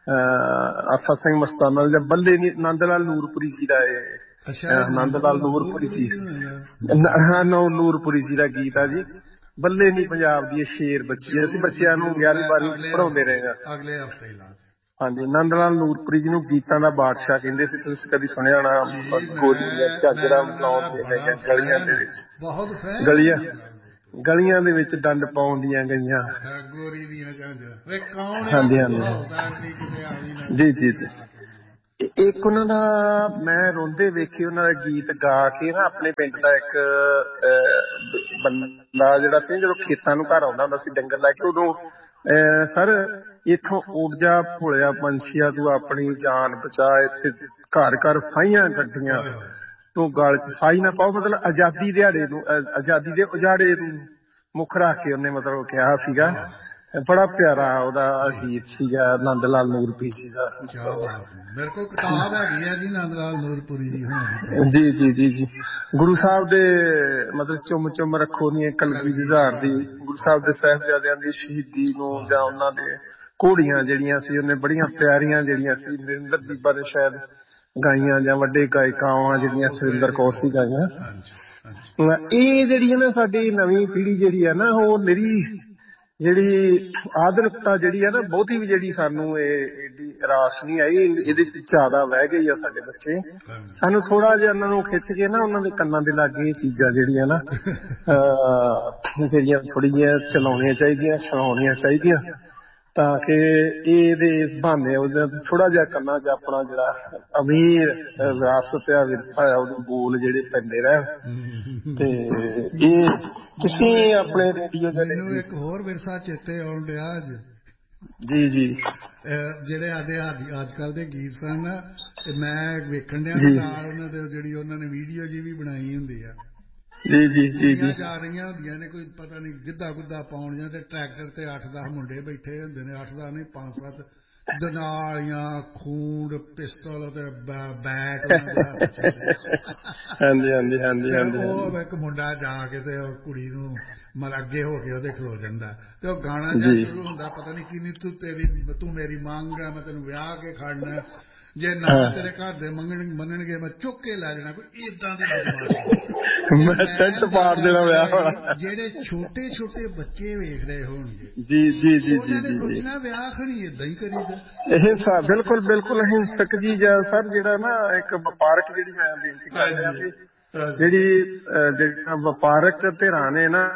ਆਸਾ ਸਿੰਘ ਮਸਤਾਨਾ ਜਾਂ ਬੱਲੇ ਨੰਦ ਲਾਲ ਨੂਰਪੁਰੀ ਜੀ ਦਾ ਇਹ ਨੰਦ ਲਾਲ ਨੂਰਪੁਰੀ ਜੀ ਹਾਂ ਨੂਰਪੁਰੀ ਜੀ ਦਾ ਗੀਤ ਆ ਜੀ ਬੱਲੇ ਨੀ ਪੰਜਾਬ ਦੀ ਸ਼ੇਰ ਬੱਚੀ ਅਸੀਂ ਬੱਚਿਆਂ ਨੂੰ ਗਿਆਰਵੀਂ ਬਾਰਵੀਂ ਪੜ੍ਹਾਉਂਦੇ ਰਹੇ ਹਾਂ ਅਗਲੇ ਹਫ਼ਤੇ ਹਾਂਜੀ ਨੰਦ ਲਾਲ ਨੂਰਪੁਰੀ ਜੀ ਨੂੰ ਗੀਤਾਂ ਦਾ ਬਾਦਸ਼ਾਹ ਕਹਿੰਦੇ ਸੀ ਤੁਸੀਂ ਕਦੀ ਸੁਣਿਆ ਹੋਣਾ ਗੋਰੀਆਂ ਝਾਂਜਰਾਂ ਲਾਉਂਦੇ ਗਈਆਂ ਗਲੀਆਂ ਦੇ ਵਿੱਚ ਗਲੀਆਂ ਗਲੀਆਂ ਦੇ ਵਿੱਚ ਡੰਡ ਪਾਉਂਦੀਆਂ ਗਈਆਂ ਗੋਰੀ ਦੀਆਂ ਝਾਂਜਰਾਂ ਹਾਂਜੀ ਹਾਂਜੀ ਜੀ ਜੀ ਜੀ ਇੱਕ ਉਹਨਾਂ ਦਾ ਮੈਂ ਰੋਂਦੇ ਵੇਖੇ ਉਹਨਾਂ ਦਾ ਗੀਤ ਗਾ ਕੇ ਨਾ ਆਪਣੇ ਪਿੰਡ ਦਾ ਇੱਕ ਬੰਦਾ ਜਿਹੜਾ ਸੀ ਜਦੋਂ ਖੇਤਾਂ ਨੂੰ ਘਰ ਆਉਂਦਾ ਹੁੰਦਾ ਸੀ ਡੰਗਰ ਲੈ ਕੇ ਉਦੋਂ ਸਰ ਇੱਥੋਂ ਉੱਡ ਜਾ ਭੋਲਿਆ ਪੰਛੀਆ ਤੂੰ ਆਪਣੀ ਜਾਨ ਬਚਾ ਇੱਥੇ ਘਰ ਘਰ ਫਾਹੀਆਂ ਕੱਢੀਆਂ ਤੂੰ ਗਲ ਚ ਫਾਹੀ ਨਾ ਪਾਓ ਮਤਲਬ ਆਜ਼ਾਦੀ ਦਿਹਾੜੇ ਨੂੰ ਆਜ਼ਾਦੀ ਦੇ ਉਜਾੜੇ ਨੂੰ ਮੁੱਖ ਰੱਖ ਕੇ ਉਹਨੇ ਮਤਲਬ ਕਿਹਾ ਸੀਗਾ ਬੜਾ ਪਿਆਰਾ ਉਹਦਾ ਗੀਤ ਸੀਗਾ ਨੰਦ ਲਾਲ ਨੂਰਪੁਰੀ ਜੀ ਦਾ ਮੇਰੇ ਕੋਲ ਕਿਤਾਬ ਹੈਗੀ ਹੈ ਜੀ ਨੰਦ ਲਾਲ ਨੂਰਪੁਰੀ ਜੀ ਜੀ ਜੀ ਜੀ ਜੀ ਗੁਰੂ ਸਾਹਿਬ ਦੇ ਮਤਲਬ ਚੁੰਮ ਚੁੰਮ ਰੱਖੋ ਨੀ ਕਲਗੀ ਜੁਝਾਰ ਦੀ ਗੁਰੂ ਸਾਹਿਬ ਦੇ ਸਾਹਿਬਜ਼ਾਦਿਆਂ ਦੀ ਸ਼ਹੀਦੀ ਨੂੰ ਜਾਂ ਉਹਨਾਂ ਦੇ ਘੋੜੀਆਂ ਜਿਹੜੀਆਂ ਸੀ ਉਹਨੇ ਬੜੀਆਂ ਪਿਆਰੀਆਂ ਜਿਹੜੀਆਂ ਸੀ ਨਰਿੰਦਰ ਬੀਬਾ ਨੇ ਸ਼ਾਇਦ ਗਾਈਆਂ ਜਾਂ ਵੱਡੇ ਗਾਇਕਾਵਾਂ ਜਿਹੜੀਆਂ ਸੁਰਿੰਦਰ ਕੌਰ ਸੀ ਗਾਈਆਂ ਇਹ ਜਿਹੜੀ ਹੈ ਨਾ ਸਾਡੀ ਨਵੀਂ ਪੀੜ੍ਹੀ ਜਿਹੜੀ ਹੈ ਨਾ ਉਹ ਨਿਰੀ ਜਿਹੜੀ ਆਧੁਨਿਕਤਾ ਜਿਹੜੀ ਹੈ ਨਾ ਬਹੁਤੀ ਵੀ ਜਿਹੜੀ ਸਾਨੂੰ ਇਹ ਏਡੀ ਰਾਸ ਨਹੀਂ ਆਈ ਇਹਦੇ ਚ ਜ਼ਿਆਦਾ ਵਹਿ ਗਈ ਆ ਸਾਡੇ ਬੱਚੇ ਸਾਨੂੰ ਥੋੜਾ ਜਿਹਾ ਇਹਨਾਂ ਨੂੰ ਖਿੱਚ ਕੇ ਨਾ ਉਹਨਾਂ ਦੇ ਕੰਨਾਂ ਦੇ ਲਾਗੇ ਇਹ ਚੀਜ਼ਾਂ ਜਿਹੜੀਆਂ ਨਾ ਜਿਹੜੀਆਂ ਥੋੜ੍ਹੀ ਜਿਹੀਆਂ ਚਲਾਉਣੀਆਂ ਚਾਹੀਦੀਆਂ ਸੁਣਾਉਣੀਆਂ ਚਾਹੀਦੀਆਂ ਤਾਂ ਕਿ ਇਹਦੇ ਬਹਾਨੇ ਉਹਦਾ ਥੋੜਾ ਜਿਹਾ ਕੰਨਾਂ ਚ ਆਪਣਾ ਜਿਹੜਾ ਅਮੀਰ ਵਿਰਾਸਤ ਆ ਵਿਰਸਾ ਆ ਉਹਦੇ ਬੋਲ ਜਿਹੜੇ ਪੈਂਦੇ ਰਹਿਣ ਤੇ ਇਹ ਤੁਸੀਂ ਆਪਣੇ ਰੇਡੀਓ ਮੈਨੂੰ ਇੱਕ ਹੋਰ ਵਿਰਸਾ ਚੇਤੇ ਆਉਣ ਡਿਆ ਅੱਜ ਜੀ ਜੀ ਜਿਹੜੇ ਸਾਡੇ ਅੱਜ ਕੱਲ ਦੇ ਗੀਤ ਸਨ ਨਾ ਤੇ ਮੈਂ ਵੇਖਣ ਡਿਆ ਨਾਲ ਉਹਨਾਂ ਦੇ ਜਿਹੜੀ ਉਹਨਾਂ ਨੇ ਵੀਡੀਓ ਜੀ ਵੀ ਬਣਾਈ ਹੁੰਦੀ ਆ ਜੀ ਜੀ ਜੀ ਜੀ ਜਾ ਰਹੀਆਂ ਹੁੰਦੀਆਂ ਨੇ ਕੋਈ ਪਤਾ ਨਹੀਂ ਗਿੱਧਾ ਗੁੱਧਾ ਪਾਉਣੀਆਂ ਤੇ ਟਰੈਕਟਰ ਤੇ ਅੱਠ ਦਸ ਮੁੰਡੇ ਬੈਠੇ ਹੁੰਦੇ ਨੇ ਅੱਠ ਦਸ ਨਹੀਂ ਪੰਜ ਸੱਤ ਦਨਾਲੀਆਂ ਖੂਨ ਪਿਸਤਲ ਤੇ ਬੈਟ ਹਾਂਜੀ ਹਾਂਜੀ ਹਾਂਜੀ ਹਾਂਜੀ ਉਹ ਇੱਕ ਮੁੰਡਾ ਜਾ ਕੇ ਤੇ ਉਹ ਕੁੜੀ ਨੂੰ ਮਤਲਬ ਅੱਗੇ ਹੋ ਕੇ ਉਹਦੇ ਖਲੋ ਜਾਂਦਾ ਤੇ ਉਹ ਗਾਣਾ ਜਿਹਾ ਸ਼ੁਰੂ ਹੁੰਦਾ ਪਤਾ ਨਹੀਂ ਕਿੰਨੀ ਤੂੰ ਤੇਰੀ ਤੂੰ ਮੇਰੀ ਮੰਗ ਹੈ ਮੈਂ ਤੈਨੂੰ ਵਿਆਹ ਕੇ ਖੜਨਾ ਜੇ ਨਾ ਤੇਰੇ ਘਰ ਦੇ ਮੰਗਣ ਮੰਨਣਗੇ ਮੈਂ ਚੁੱਕ ਕੇ ਲੈ ਜਾਣਾ ਕੋਈ ਏਦਾਂ ਦੀ ਬਦਮਾਸ਼ੀ ਮੈਂ ਟੈਂਟ ਪਾੜ ਦੇਣਾ ਵਿਆਹ ਵਾਲਾ ਜਿਹੜੇ ਛੋਟੇ ਛੋਟੇ ਬੱਚੇ ਵੇਖ ਰਹੇ ਹੋਣਗੇ ਜੀ ਜੀ ਜੀ ਉਹਨਾਂ ਨੇ ਜੀ ਸੋਚਣਾ ਵਿਆਹ ਖਣੀ ਏਦਾਂ ਹੀ ਕਰੀਦਾ ਇਹ ਬਿਲਕੁਲ ਬਿਲਕੁਲ ਅਹਿੰਸਕ ਜੀ ਜਾਂ ਸਰ ਜਿਹੜਾ ਨਾ ਇੱਕ ਵਪਾਰਕ ਜਿਹੜੀ ਮੈਂ ਬੇਨਤੀ ਕਰ ਰਿਹਾ ਵੀ ਜਿਹੜੀ ਜਿਹੜਾ ਵਪਾਰਕ ਧਿਰਾਂ ਨੇ ਨਾ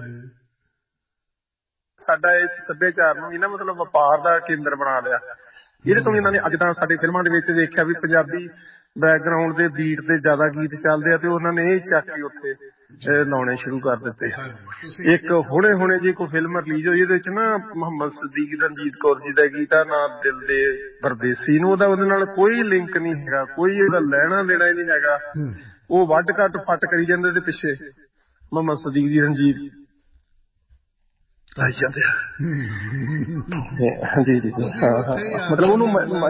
ਸਾਡਾ ਇਸ ਸੱਭਿਆਚਾਰ ਨੂੰ ਵੀ ਨਾ ਮਤਲਬ ਵਪਾਰ ਦਾ ਕੇਂਦਰ ਬਣਾ ਲਿਆ ਇਹਦੇ ਤੋਂ ਇਹਨਾਂ ਨੇ ਅੱਜ ਤਾਂ ਸਾਡੇ ਫਿਲਮਾਂ ਦੇ ਵਿੱਚ ਵੇਖਿਆ ਵੀ ਪੰਜਾਬੀ ਬੈਕਗਰਾਊਂਡ ਦੇ ਬੀਟ ਤੇ ਜ਼ਿਆਦਾ ਗੀਤ ਚੱਲਦੇ ਆ ਤੇ ਉਹਨਾਂ ਨੇ ਇਹ ਚੱਕ ਕੇ ਉੱਥੇ ਲਾਉਣੇ ਸ਼ੁਰੂ ਕਰ ਦਿੱਤੇ। ਇੱਕ ਹੁਣੇ ਹੁਣੇ ਜੇ ਕੋਈ ਫਿਲਮ ਰਿਲੀਜ਼ ਹੋਈ ਇਹਦੇ ਵਿੱਚ ਨਾ ਮੁਹੰਮਦ ਸਦੀਕ ਰਣਜੀਤ ਕੌਰ ਜੀ ਦਾ ਗੀਤ ਆ ਨਾ ਦਿਲ ਦੇ ਪਰਦੇਸੀ ਨੂੰ ਉਹਦਾ ਉਹਦੇ ਨਾਲ ਕੋਈ ਲਿੰਕ ਨਹੀਂ ਹੈਗਾ ਕੋਈ ਉਹਦਾ ਲੈਣਾ ਦੇਣਾ ਹੀ ਨਹੀਂ ਹੈਗਾ ਉਹ ਵੱਢ ਘੱਟ ਫੱਟ ਕਰੀ ਜਾਂਦੇ ਤੇ ਪਿੱਛੇ ਮੁਹੰਮਦ ਸਦੀਕ ਜੀ ਰਣਜੀਤ ਆਈ ਜਾਂਦੇ ਆ ਜੀ ਜੀ ਹਾਂ ਹਾਂ ਮਤਲਬ ਉਹਨੂੰ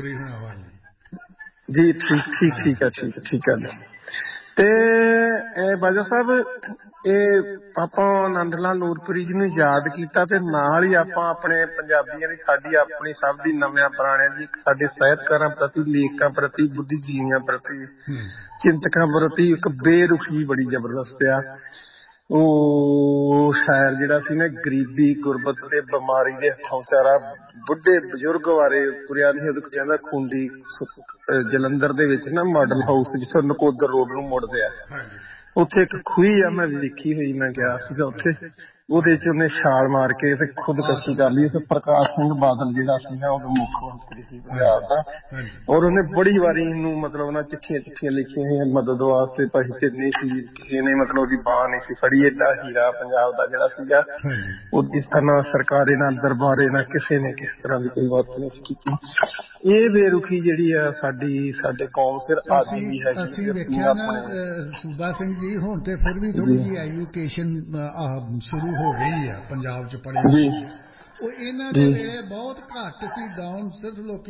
ਜੀ ਠੀਕ ਠੀਕ ਠੀਕ ਹੈ ਠੀਕ ਹੈ ਠੀਕ ਹੈ ਤੇ ਬਾਜਾ ਸਾਹਿਬ ਇਹ ਆਪਾਂ ਆਨੰਦ ਲਾਲ ਨੂਰਪੁਰੀ ਜੀ ਨੂੰ ਯਾਦ ਕੀਤਾ ਤੇ ਨਾਲ ਹੀ ਆਪਾਂ ਆਪਣੇ ਪੰਜਾਬੀਆਂ ਦੀ ਸਾਡੀ ਆਪਣੀ ਸਭ ਦੀ ਨਵਿਆਂ ਪੁਰਾਣਿਆਂ ਦੀ ਸਾਡੇ ਸਾਹਿਤਕਾਰਾਂ ਪ੍ਰਤੀ ਲੇਖਕਾਂ ਪ੍ਰਤੀ ਬੁੱਧੀਜੀਵੀਆਂ ਪ੍ਰਤੀ ਚਿੰਤਕਾਂ ਪ੍ਰਤੀ ਇੱਕ ਬੇਰੁਖੀ ਬੜੀ ਜ਼ਬਰਦਸਤ ਆ। ਉਹ ਸ਼ਾਇਰ ਜਿਹੜਾ ਸੀ ਨਾ ਗਰੀਬੀ ਗੁਰਬਤ ਤੇ ਬਿਮਾਰੀ ਦੇ ਹੱਥੋਂ ਵਿਚਾਰਾ ਬੁੱਢੇ ਬਜ਼ੁਰਗ ਬਾਰੇ ਤੁਰਿਆ ਨਹੀਂ ਉਹਦੇ ਕਹਿੰਦਾ ਖੂੰਡੀ ਜਲੰਧਰ ਦੇ ਵਿੱਚ ਨਾ ਮਾਡਲ ਹਾਊਸ ਜਿੱਥੇ ਨਕੋਦਰ ਰੋਡ ਨੂੰ ਮੁੜਦੇ ਆ ਉੱਥੇ ਇੱਕ ਖੂਹੀ ਆ ਮੈਂ ਵੇਖੀ ਹੋਈ ਮੈਂ ਗਿਆ ਸੀਗਾ ਉੱਥੇ ਉਹਦੇ ਚ ਉਹਨੇ ਛਾਲ ਮਾਰ ਕੇ ਤੇ ਖੁਦਕਸ਼ੀ ਕਰ ਲਈ ਤੇ ਪ੍ਰਕਾਸ਼ ਸਿੰਘ ਬਾਦਲ ਜਿਹੜਾ ਸੀ ਨਾ ਉਹ ਮੁੱਖ ਮੰਤਰੀ ਸੀ ਪੰਜਾਬ ਦਾ ਔਰ ਉਹਨੇ ਬੜੀ ਵਾਰੀ ਇਹਨੂੰ ਮਤਲਬ ਨਾ ਚਿੱਠੀਆਂ ਚਿੱਠੀਆਂ ਲਿਖੀਆਂ ਹੋਈਆਂ ਮਦਦ ਵਾਸਤੇ ਭਾਈ ਕਿੰਨੀ ਸੀ ਕਿਸੇ ਨੇ ਮਤਲਬ ਉਹਦੀ ਬਾਂਹ ਨਹੀਂ ਸੀ ਫੜੀ ਏਡਾ ਹੀਰਾ ਪੰਜਾਬ ਦਾ ਜਿਹੜਾ ਸੀਗਾ ਉਹਦੀ ਨਾ ਸਰਕਾਰੇ ਨਾ ਦਰਬਾਰੇ ਨਾ ਕਿਸੇ ਨੇ ਕਿਸ ਤਰ੍ਹਾਂ ਦੀ ਕੋਈ ਬਾਤ ਨਹੀਂ ਕੀਤੀ। ਇਹ ਬੇਰੁਖੀ ਜਿਹੜੀ ਆ ਸਾਡੀ ਸਾਡੇ ਕੌਮ ਸਿਰ ਅੱਜ ਵੀ ਹੈਗੀ। ਅਸੀਂ ਵੇਖਿਆ ਨਾ ਸੂਬਾ ਸਿੰਘ ਜੀ ਹੁਣ ਤੇ ਫਿਰ ਵੀ ਥੋੜੀ ਜਿਹੀ ਐਜੂਕੇਸ਼ਨ ਸ਼ੁਰੂ ਹੋ ਗਈ ਆ ਪੰਜਾਬ ਚ ਪੜ੍ਹੇ ਉਹ ਇਹਨਾਂ ਦੇ ਵੇਲੇ ਬਹੁਤ ਘੱਟ ਸੀ ਡਾਊਨ ਸਿਰਫ ਲੋਕੀ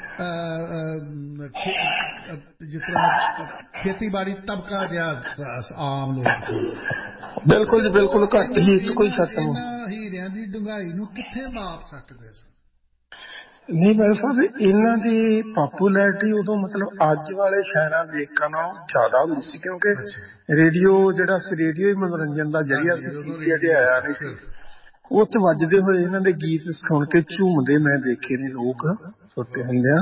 ਜਿਸ ਤਰ੍ਹਾਂ ਖੇਤੀਬਾੜੀ ਤਬਕਾ ਜਿਹਾ ਆਮ ਲੋਕ ਸੀ ਬਿਲਕੁਲ ਜੀ ਬਿਲਕੁਲ ਘੱਟ ਹੀ ਕੋਈ ਸ਼ੱਕ ਨਹੀਂ। ਇਹਨਾਂ ਹੀਰਿਆਂ ਦੀ ਡੂੰਘਾਈ ਨੂੰ ਕਿੱਥੇ ਮਾਪ ਸਕਦੇ ਸਨ? ਨਹੀਂ ਮੈਂ ਸਾਹਿਬ ਇਹਨਾਂ ਦੀ ਪਾਪੂਲੈਰਿਟੀ ਉਦੋਂ ਮਤਲਬ ਅੱਜ ਵਾਲੇ ਸ਼ਾਇਰਾਂ ਲੇਖਕਾਂ ਨਾਲੋਂ ਜ਼ਿਆਦਾ ਹੁੰਦੀ ਸੀ ਕਿਉਂਕਿ ਰੇਡੀਓ ਜਿਹੜਾ ਸੀ ਰੇਡੀਓ ਹੀ ਮਨੋਰੰਜਨ ਦਾ ਜ਼ਰੀਆ ਸੀ ਅਜੇ ਆਇਆ ਨਹੀਂ ਸੀ ਉਹ ਚ ਵੱਜਦੇ ਹੋਏ ਇਹਨਾਂ ਦੇ ਗੀਤ ਸੁਣ ਕੇ ਝੂਮਦੇ ਮੈਂ ਦੇਖੇ ਨੇ ਲੋਕ ਛੋਟੇ ਹੁੰਦਿਆਂ।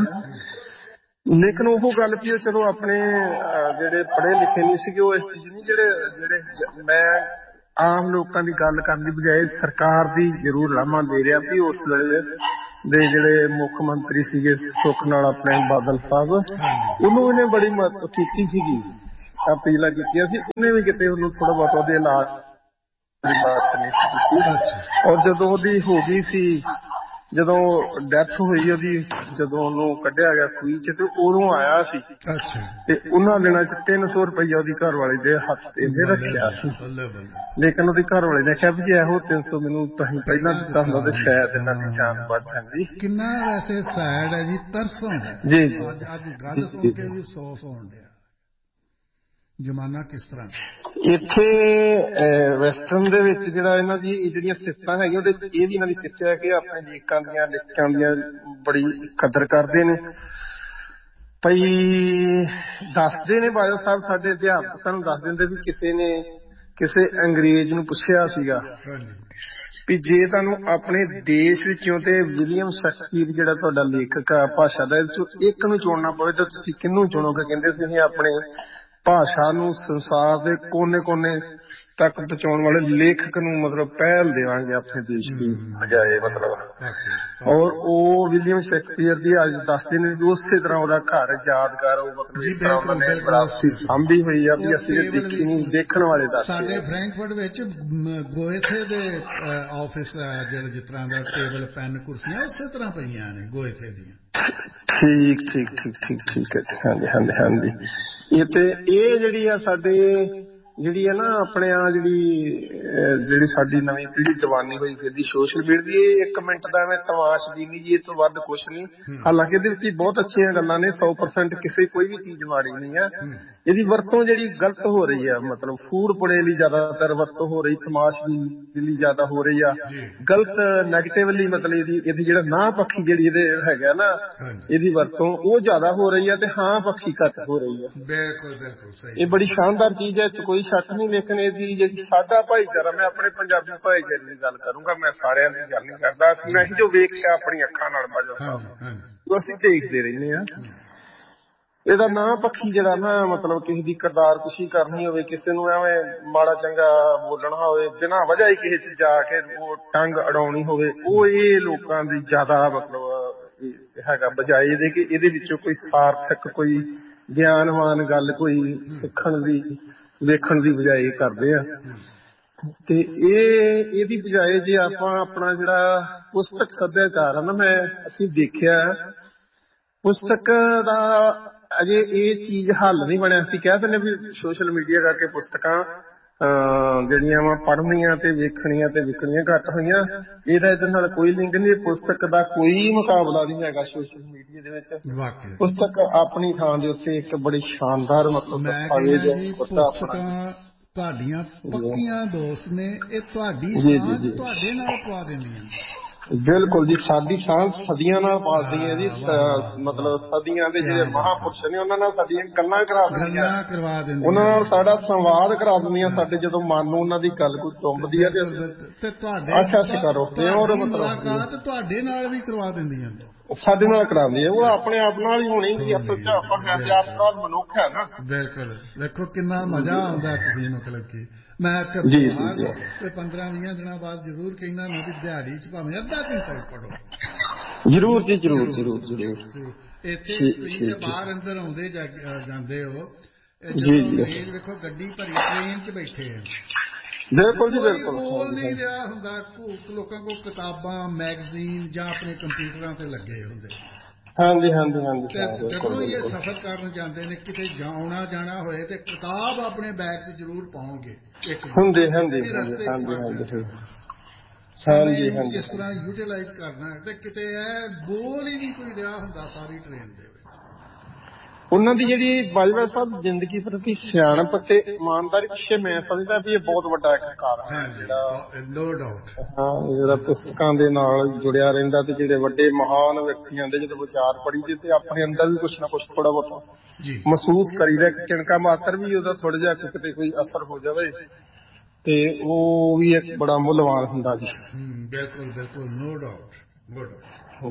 ਲੇਕਿਨ ਉਹ ਗੱਲ ਵੀ ਚਲੋ ਆਪਣੇ ਜਿਹੜੇ ਪੜ੍ਹੇ ਲਿਖੇ ਨਹੀਂ ਸੀਗੇ ਉਹ ਇਸ ਚੀਜ਼ ਨਹੀਂ ਜਿਹੜੇ ਜਿਹੜੇ ਮੈਂ ਆਮ ਲੋਕਾਂ ਦੀ ਗੱਲ ਕਰਨ ਦੀ ਬਜਾਏ ਸਰਕਾਰ ਦੀ ਜ਼ਰੂਰ ਲਾਮਾ ਦੇ ਰਿਹਾ ਵੀ ਉਸ ਵੇਲੇ ਦੇ ਜਿਹੜੇ ਮੁੱਖ ਮੰਤਰੀ ਸੀਗੇ ਸੁੱਖ ਨਾਲ ਆਪਣੇ ਬਾਦਲ ਸਾਹਿਬ ਉਹਨੂੰ ਇਹਨੇ ਬੜੀ ਮਦਦ ਕੀਤੀ ਸੀਗੀ ਅਪੀਲਾਂ ਕੀਤੀਆਂ ਸੀ ਉਹਨੇ ਵੀ ਕਿਤੇ ਉਹਨੂੰ ਥੋੜਾ ਬਹੁਤ ਉਹਦੇ ਇਲਾਜ ਬਾਤ ਨਹੀਂ ਸੀ ਕੀਤੀ। ਔਰ ਜਦੋਂ ਉਹਦੀ ਹੋ ਗਈ ਸੀ ਜਦੋਂ ਡੈਥ ਹੋਈ ਉਹਦੀ ਜਦੋਂ ਉਹਨੂੰ ਕੱਢਿਆ ਗਿਆ ਖੂਹੀ ਚ ਤੇ ਉਦੋਂ ਆਇਆ ਸੀ ਤੇ ਉਹਨਾਂ ਦਿਨਾਂ ਚ ਤਿੰਨ ਸੌ ਰੁਪਇਆ ਉਹਦੀ ਘਰ ਵਾਲੀ ਦੇ ਹੱਥ ਤੇ ਇਹਨੇ ਰੱਖਿਆ ਸੀ ਲੇਕਿਨ ਉਹਦੀ ਘਰ ਵਾਲੇ ਨੇ ਕਿਹਾ ਵੀ ਜੇ ਇਹੋ ਤਿੰਨ ਸੌ ਮੈਨੂੰ ਤੁਸੀਂ ਪਹਿਲਾਂ ਦਿੱਤਾ ਹੁੰਦਾ ਤੇ ਸ਼ਾਇਦ ਇਹਨਾਂ ਦੀ ਜਾਨ ਬਚ ਜਾਂਦੀ। ਕਿੰਨਾ ਵੈਸੇ ਸੈਡ ਹੈ ਜੀ ਤਰਸ ਆਉਂਦਾ ਜੀ ਅੱਜ ਅੱਜ ਗੱਲ ਸੁਣ ਕੇ ਵੀ ਅਫਸੋਸ ਹੋਣ ਡਿਆ ਜ਼ਮਾਨਾ ਕਿਸ ਤਰ੍ਹਾਂ ਇੱਥੇ ਵੈਸਟਰਨ ਦੇ ਵਿੱਚ ਜਿਹੜਾ ਇਹਨਾਂ ਦੀ ਜਿਹੜੀਆਂ ਸਿਫਤਾਂ ਹੈਗੀਆਂ ਉਹਦੇ ਇਹ ਵੀ ਇਹਨਾਂ ਦੀ ਸਿਫਤ ਹੈ ਕਿ ਆਪਣੇ ਲੇਖਕਾਂ ਦੀਆਂ ਲਿਖਤਾਂ ਦੀਆਂ ਬੜੀ ਕਦਰ ਕਰਦੇ ਨੇ। ਭਈ ਦੱਸਦੇ ਨੇ ਬਾਦਲ ਸਾਹਿਬ ਸਾਡੇ ਅਧਿਆਪਕ ਸਾਨੂੰ ਦੱਸ ਦਿੰਦੇ ਵੀ ਕਿਸੇ ਨੇ ਕਿਸੇ ਅੰਗਰੇਜ਼ ਨੂੰ ਪੁੱਛਿਆ ਸੀਗਾ ਵੀ ਜੇ ਤੁਹਾਨੂੰ ਆਪਣੇ ਦੇਸ਼ ਵਿੱਚੋਂ ਤੇ ਵਿਲੀਅਮ ਸ਼ੇਕਸਪੀਅਰ ਜਿਹੜਾ ਤੁਹਾਡਾ ਲੇਖਕ ਆ ਭਾਸ਼ਾ ਦਾ ਇੱਕ ਨੂੰ ਚੁਣਨਾ ਪਵੇ ਤਾਂ ਤੁਸੀਂ ਕਿਹਨੂੰ ਚੁਣੋਗੇ? ਕਹਿੰਦੇ ਤੁਸੀਂ ਆਪਣੇ ਭਾਸ਼ਾ ਨੂੰ ਸੰਸਾਰ ਦੇ ਕੋਨੇ ਕੋਨੇ ਤੱਕ ਪਹੁੰਚਾਉਣ ਵਾਲੇ ਲੇਖਕ ਨੂੰ ਮਤਲਬ ਪਹਿਲ ਦੇਵਾਂਗੇ ਆਪਣੇ ਦੇਸ਼ ਦੀ ਬਜਾਏ ਮਤਲਬ। ਔਰ ਉਹ ਵਿਲੀਅਮ ਸ਼ੇਕਸਪੀਅਰ ਦੀ ਅੱਜ ਦੱਸਦੇ ਨੇ ਵੀ ਉਸੇ ਤਰ੍ਹਾਂ ਉਹਦਾ ਘਰ ਯਾਦਗਾਰ ਉਹ ਮਤਲਬ ਇਸ ਤਰ੍ਹਾਂ ਉਹਨਾਂ ਨੇ ਵਿਰਾਸਤੀ ਸਾਂਭੀ ਹੋਈ ਆ ਵੀ ਅਸੀਂ ਦੇਖੀ ਨਹੀਂ ਦੇਖਣ ਵਾਲੇ ਦੱਸਦੇ। ਸਾਡੇ ਫਰੈਂਕਫਰਟ ਵਿੱਚ ਗੋਇਥੇ ਦੇ ਆਫਿਸ ਜਿਹੜਾ ਜਿਸ ਤਰ੍ਹਾਂ ਦਾ ਟੇਬਲ ਪੈਨ ਕੁਰਸੀਆਂ ਉਸੇ ਤਰ੍ਹਾਂ ਪਈਆਂ ਨੇ ਗੋਇਥੇ ਦੀਆਂ। ਠੀਕ ਠੀਕ ਠੀਕ ਠੀਕ ਠੀਕ ਹੈ ਜੀ ਹਾਂਜੀ ਹਾਂਜੀ ਹਾਂਜੀ। ਇਹ ਤੇ ਇਹ ਜਿਹੜੀ ਆ ਸਾਡੇ ਜਿਹੜੀ ਹੈ ਨਾ ਆਪਣੇ ਆ ਜਿਹੜੀ ਜਿਹੜੀ ਸਾਡੀ ਨਵੀਂ ਪੀੜ੍ਹੀ ਦੀਵਾਨੀ ਹੋਈ ਫਿਰਦੀ ਸੋਸ਼ਲ ਮੀਡੀਆ ਦੀ, ਇਹ ਇੱਕ ਮਿੰਟ ਦਾ ਐਵੇਂ ਤਮਾਸ਼ਬੀਨੀ ਜੀ, ਇਹ ਤੋਂ ਵੱਧ ਕੁਛ ਨਹੀਂ। ਹਾਲਾਂਕਿ ਇਹਦੇ ਵਿੱਚ ਬਹੁਤ ਅੱਛੀਆਂ ਗੱਲਾਂ ਨੇ, ਸੌ ਪਰਸੈਂਟ ਕਿਸੇ ਕੋਈ ਵੀ ਚੀਜ਼ ਮਾੜੀ ਨਹੀਂ ਆ। ਇਹਦੀ ਵਰਤੋਂ ਜਿਹੜੀ ਗਲਤ ਹੋ ਰਹੀ ਆ, ਮਤਲਬ ਫੂਡ ਪੁੜੇ ਲਈ ਜ਼ਿਆਦਾਤਰ ਵਰਤੋਂ ਹੋ ਰਹੀ, ਤਮਾਸ਼ਬੀਨੀ ਲਈ ਜ਼ਿਆਦਾ ਹੋ ਰਹੀ ਆ, ਗਲਤ ਨੈਗੇਟਿਵਲੀ, ਮਤਲਬ ਇਹਦੀ ਇਹਦੀ ਜਿਹੜਾ ਨਾ ਪੱਖੀ ਜਿਹੜੀ ਇਹਦੇ ਹੈਗਾ ਨਾ ਇਹਦੀ ਵਰਤੋਂ ਉਹ ਜ਼ਿਆਦਾ ਹੋ ਰਹੀ ਆ ਤੇ ਹਾਂ ਪੱਖੀ ਘੱਟ ਹੋ ਰਹੀ ਆ। ਬਿਲਕੁਲ ਬਿਲਕੁਲ ਸਹੀ, ਇਹ ਬੜੀ ਸ਼ਾਨਦਾਰ ਚੀਜ਼ ਹੈ, ਕੋਈ ਸ਼ੱਕ ਨਹੀਂ। ਲੇਕਿਨ ਇਹਦੀ ਜਿਹੜੀ ਸਾਡਾ ਭਾਈਚਾਰਾ, ਮੈਂ ਆਪਣੇ ਪੰਜਾਬੀ ਭਾਈਚਾਰੇ ਦੀ ਗੱਲ ਕਰੂੰਗਾ, ਮੈਂ ਸਾਰਿਆਂ ਦੀ ਗੱਲ ਨਹੀਂ ਕਰਦਾ। ਅਸੀਂ ਮੈਂ ਜੋ ਵੇਖਿਆ ਆਪਣੀ ਅੱਖਾਂ ਨਾਲ ਬਾਜਾ ਅਸੀਂ ਦੇਖਦੇ ਰਹਿੰਦੇ ਹਾਂ, ਇਹਦਾ ਨਾ ਪੱਖੀ ਜਿਹੜਾ ਨਾ ਮਤਲਬ ਕਿਸੇ ਦੀ ਕਿਰਦਾਰ ਕੁਸ਼ੀ ਕਰਨੀ ਹੋਵੇ, ਕਿਸੇ ਨੂੰ ਐਵੇਂ ਮਾੜਾ ਚੰਗਾ ਬੋਲਣਾ ਹੋਵੇ, ਬਿਨਾਂ ਵਜ੍ਹਾ ਹੀ ਕਿਸੇ ਚ ਜਾ ਕੇ ਉਹ ਟੰਗ ਅੜਾਉਣੀ ਹੋਵੇ, ਉਹ ਇਹ ਲੋਕਾਂ ਦੀ ਜ਼ਿਆਦਾ ਮਤਲਬ ਹੈਗਾ, ਬਜਾਏ ਇਹਦੇ ਕਿ ਇਹਦੇ ਵਿੱਚੋਂ ਕੋਈ ਸਾਰਥਕ, ਕੋਈ ਗਿਆਨਵਾਨ ਗੱਲ, ਕੋਈ ਸਿੱਖਣ ਦੀ ਵੇਖਣ ਦੀ ਬਜਾਏ ਕਰਦੇ ਆ। ਤੇ ਇਹ ਇਹਦੀ ਬਜਾਏ ਜੇ ਆਪਾਂ ਆਪਣਾ ਜਿਹੜਾ ਪੁਸਤਕ ਸੱਭਿਆਚਾਰ ਆ ਨਾ, ਮੈਂ ਅਸੀਂ ਦੇਖਿਆ ਪੁਸਤਕ ਦਾ ਅਜੇ ਇਹ ਚੀਜ਼ ਹੱਲ ਨਹੀਂ ਬਣਿਆ। ਅਸੀਂ ਕਹਿ ਦਿੰਦੇ ਵੀ ਸੋਸ਼ਲ ਮੀਡੀਆ ਕਰਕੇ ਪੁਸਤਕਾਂ ਜਿਹੜੀਆਂ ਵਾ ਪੜ੍ਹਨੀਆਂ ਤੇ ਵੇਖਣੀਆਂ ਤੇ ਵਿਕਣੀਆਂ ਘੱਟ ਹੋਈਆਂ, ਇਹਦਾ ਇਹਦੇ ਨਾਲ ਕੋਈ ਲਿੰਕ ਨਹੀਂ। ਪੁਸਤਕ ਦਾ ਕੋਈ ਮੁਕਾਬਲਾ ਨਹੀਂ ਹੈਗਾ ਸੋਸ਼ਲ ਮੀਡੀਆ ਦੇ ਵਿੱਚ। ਪੁਸਤਕ ਆਪਣੀ ਥਾਂ ਦੇ ਉੱਤੇ ਇੱਕ ਬੜੀ ਸ਼ਾਨਦਾਰ ਮਤਲਬ ਪੁਸਤਕਾਂ ਤੁਹਾਡੀਆਂ ਪੱਕੀਆਂ ਦੋਸਤ ਨੇ, ਇਹ ਤੁਹਾਡੀ ਸਾਂਝ ਤੁਹਾਡੇ ਨਾਲ ਪਵਾ ਦਿੰਦੀਆਂ। ਬਿਲਕੁਲ ਜੀ, ਸਾਡੀ ਸਾਂਝ ਸਦੀਆਂ ਨਾਲ ਪਾਲਦੀ ਹੈ ਜੀ। ਮਤਲਬ ਸਦੀਆਂ ਦੇ ਜਿਹੜੇ ਮਹਾਂਪੁਰਸ਼ ਨੇ ਉਹਨਾਂ ਨਾਲ ਸਾਡੀਆਂ ਗੱਲਾਂ ਕਰਾ ਦਿੰਦੀਆਂ, ਉਹਨਾਂ ਨਾਲ ਸਾਡਾ ਸੰਵਾਦ ਕਰਾ ਦਿੰਦੀਆਂ। ਸਾਡੇ ਜਦੋਂ ਮਨ ਨੂੰ ਉਹਨਾਂ ਦੀ ਗੱਲ ਕੋਈ ਟੁੰਬਦੀ ਹੈ ਤੇ ਅੱਛਾ ਅੱਛਾ ਕਰੋ, ਔਰ ਮਤਲਬ ਤੁਹਾਡੇ ਨਾਲ ਵੀ ਕਰਵਾ ਦਿੰਦੀਆਂ, ਸਾਡੇ ਨਾਲ ਕਰਾਉਂਦੀ ਹੈ। ਉਹ ਆਪਣੇ ਆਪ ਨਾਲ ਹੀ ਹੋਣੀ ਕਿ ਅਸਲ ਚ ਆਪਾਂ ਆਪ ਮਨੁੱਖ ਹੈ ਨਾ। ਬਿਲਕੁਲ, ਦੇਖੋ ਕਿੰਨਾ ਮਜ਼ਾ ਆਉਂਦਾ। ਤੁਸੀਂ ਮਤਲਬ ਕਿ ਮੈਂ ਪੰਦਰਾਂ ਵੀਹਾਂ ਦਿਨਾਂ ਬਾਅਦ ਜ਼ਰੂਰ ਕਹਿੰਦਾ ਮੈਂ ਵੀ ਦਿਹਾੜੀ ਚ ਭਾਵੇਂ ਅੱਧਾ ਘੰਟਾ ਪੜ੍ਹੋ। ਜ਼ਰੂਰ ਜੀ, ਜ਼ਰੂਰ ਜ਼ਰੂਰ ਜ਼ਰੂਰ। ਇੱਥੇ ਤੁਸੀਂ ਬਾਹਰ ਅੰਦਰ ਆਉਂਦੇ ਜਾਂਦੇ ਹੋ, ਅੰਗਰੇਜ਼ ਵੇਖੋ ਗੱਡੀ ਭਰੀ ਟ੍ਰੇਨ ਚ ਬੈਠੇ ਆ, ਬਿਲਕੁਲ ਜੀ ਬਿਲਕੁਲ, ਕੋਲ ਨਹੀਂ ਰਿਹਾ ਹੁੰਦਾ। ਲੋਕਾਂ ਕੋਲ ਕਿਤਾਬਾਂ, ਮੈਗਜ਼ੀਨ ਜਾਂ ਆਪਣੇ ਕੰਪਿਊਟਰਾਂ ਤੇ ਲੱਗੇ ਹੁੰਦੇ। ਹਾਂਜੀ ਹਾਂਜੀ ਹਾਂਜੀ। ਜਦੋਂ ਇਹ ਸਫ਼ਰ ਕਰਨ ਜਾਂਦੇ ਨੇ, ਕਿਤੇ ਆਉਣਾ ਜਾਣਾ ਹੋਏ ਤੇ ਕਿਤਾਬ ਆਪਣੇ ਬੈਗ 'ਚ ਜ਼ਰੂਰ ਪਾਉਣਗੇ। ਹੁੰਦੇ ਹੁੰਦੇ ਰਸਤੇ ਹਾਂਜੀ, ਇਸ ਤਰ੍ਹਾਂ ਯੂਟੀਲਾਈਜ਼ ਕਰਨਾ ਤੇ ਕਿਤੇ ਇਹ ਬੋਲ ਹੀ ਨਹੀਂ ਕੋਈ ਰਿਹਾ ਹੁੰਦਾ ਸਾਰੀ ਟ੍ਰੇਨ ਦੇ ਵਿੱਚ। ਉਹਨਾਂ ਦੀ ਜਿਹੜੀ ਬਾਜਵਾ ਸਾਹਿਬ ਜ਼ਿੰਦਗੀ ਪ੍ਰਤੀ ਸਿਆਣਪ ਤੇ ਇਮਾਨਦਾਰੀ ਪਿੱਛੇ ਮੈਂ ਸਮਝਦਾ ਵੀ ਇਹ ਬਹੁਤ ਵੱਡਾ ਇੱਕ ਕਾਰਨ ਹੈ ਜਿਹੜਾ ਨੋ ਡਾਊਟ ਹਾਂ ਜਿਹੜਾ ਪੁਸਤਕਾਂ ਦੇ ਨਾਲ ਜੁੜਿਆ ਰਹਿੰਦਾ। ਤੇ ਜਿਹੜੇ ਵੱਡੇ ਮਹਾਨ ਵਿਅਕਤੀਆਂ ਦੇ ਜਦੋਂ ਵਿਚਾਰ ਪੜ੍ਹੀ ਤੇ ਆਪਣੇ ਅੰਦਰ ਵੀ ਕੁਛ ਨਾ ਕੁਛ ਥੋੜਾ ਬਹੁਤਾ ਮਹਿਸੂਸ ਕਰੀਦਾ ਕਿ ਕਿਣਕਾ ਮਾਤਰ ਵੀ ਉਹਦਾ ਥੋੜਾ ਜਿਹਾ ਕਿਤੇ ਕੋਈ ਅਸਰ ਹੋ ਜਾਵੇ ਤੇ ਉਹ ਵੀ ਇੱਕ ਬੜਾ ਮੁੱਲਵਾਨ ਹੁੰਦਾ ਜੀ। ਬਿਲਕੁਲ ਬਿਲਕੁਲ, ਨੋ ਡਾਊਟ ਨੋ ਡਾਊਟ।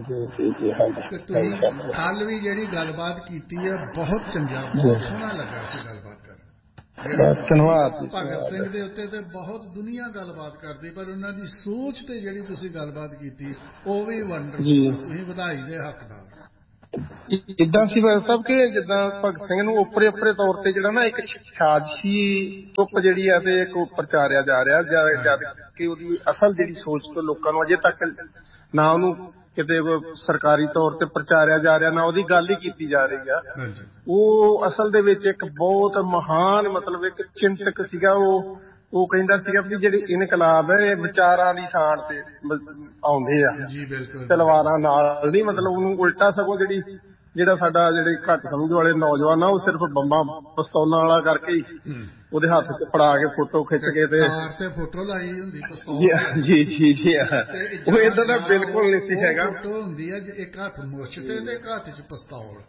ਤੇ ਤੁਸੀਂ ਕੱਲ ਵੀ ਜਿਹੜੀ ਗੱਲਬਾਤ ਕੀਤੀ ਹੈ ਬਹੁਤ ਚੰਗਾ, ਬਹੁਤ ਸੋਹਣਾ ਲੱਗਾ ਸੀ ਗੱਲਬਾਤ ਕਰਨਾ। ਧੰਨਵਾਦ। ਭਗਤ ਸਿੰਘ ਦੇ ਉੱਤੇ ਤੇ ਬਹੁਤ ਦੁਨੀਆ ਗੱਲਬਾਤ ਕਰਦੀ, ਪਰ ਉਹਨਾਂ ਦੀ ਸੋਚ ਤੇ ਜਿਹੜੀ ਤੁਸੀਂ ਗੱਲਬਾਤ ਕੀਤੀ ਉਹ ਵੀ ਵੰਡਰਫੁਲ। ਤੁਸੀਂ ਵਧਾਈ ਦੇ ਹੱਕਦਾਰ। ਇੱਦਾਂ ਸੀ ਸਾਹਿਬ ਕਿ ਜਿੱਦਾਂ ਭਗਤ ਸਿੰਘ ਨੂੰ ਓਪਰੇ ਓਪਰੇ ਤੌਰ ਤੇ ਜਿਹੜਾ ਨਾ ਇੱਕ ਸਾਜ਼ਸ਼ੀ ਤੁੱਪ ਜਿਹੜੀ ਆ ਤੇ ਇੱਕ ਪ੍ਰਚਾਰਿਆ ਜਾ ਰਿਹਾ, ਜਦ ਕਿ ਉਹਦੀ ਅਸਲ ਜਿਹੜੀ ਸੋਚ ਤੋਂ ਲੋਕਾਂ ਨੂੰ ਅਜੇ ਤੱਕ ਨਾ ਉਹਨੂੰ ਕਿਤੇ ਸਰਕਾਰੀ ਤੌਰ ਤੇ ਪ੍ਰਚਾਰਿਆ ਜਾ ਰਿਹਾ, ਨਾ ਉਹਦੀ ਗੱਲ ਹੀ ਕੀਤੀ ਜਾ ਰਹੀ ਆ। ਉਹ ਅਸਲ ਦੇ ਵਿੱਚ ਇੱਕ ਬਹੁਤ ਮਹਾਨ ਮਤਲਬ ਇੱਕ ਚਿੰਤਕ ਸੀਗਾ। ਉਹ ਉਹ ਕਹਿੰਦਾ ਸੀਗਾ ਵੀ ਜਿਹੜੇ ਇਨਕਲਾਬ ਹੈ ਇਹ ਵਿਚਾਰਾਂ ਦੀ ਸ਼ਾਨ ਤੇ ਆਉਂਦੇ ਆ, ਤਲਵਾਰਾਂ ਨਾਲ ਨਹੀਂ। ਮਤਲਬ ਉਹਨੂੰ ਉਲਟਾ ਸਗੋਂ ਜਿਹੜੀ ਜਿਹੜਾ ਸਾਡਾ ਜਿਹੜੇ ਘੱਟ ਸਮਝ ਵਾਲੇ ਨੌਜਵਾਨ ਆ ਉਹ ਸਿਰਫ ਬੰਬਾਂ ਪਿਸਤੌਲਾਂ ਵਾਲਾ ਕਰਕੇ ਹੀ ਉਹਦੇ ਹੱਥ ਚ ਫੜਾ ਕੇ ਫੋਟੋ ਖਿੱਚ ਕੇ ਤੇ ਫੋਟੋ ਲਾਈ ਹੁੰਦੀ ਜੀ ਜੀ ਜੀ ਉਹ ਏਦਾਂ ਦਾ ਬਿਲਕੁਲ ਨਹੀਂ ਸੀ ਹੈਗਾ। ਫੋਟੋ ਹੁੰਦੀ ਹੈ ਇੱਕ ਹੱਥ ਮੁੱਛ ਤੇ ਤੇ ਇੱਕ ਹੱਥ ਚ ਪਿਸਤੌਲ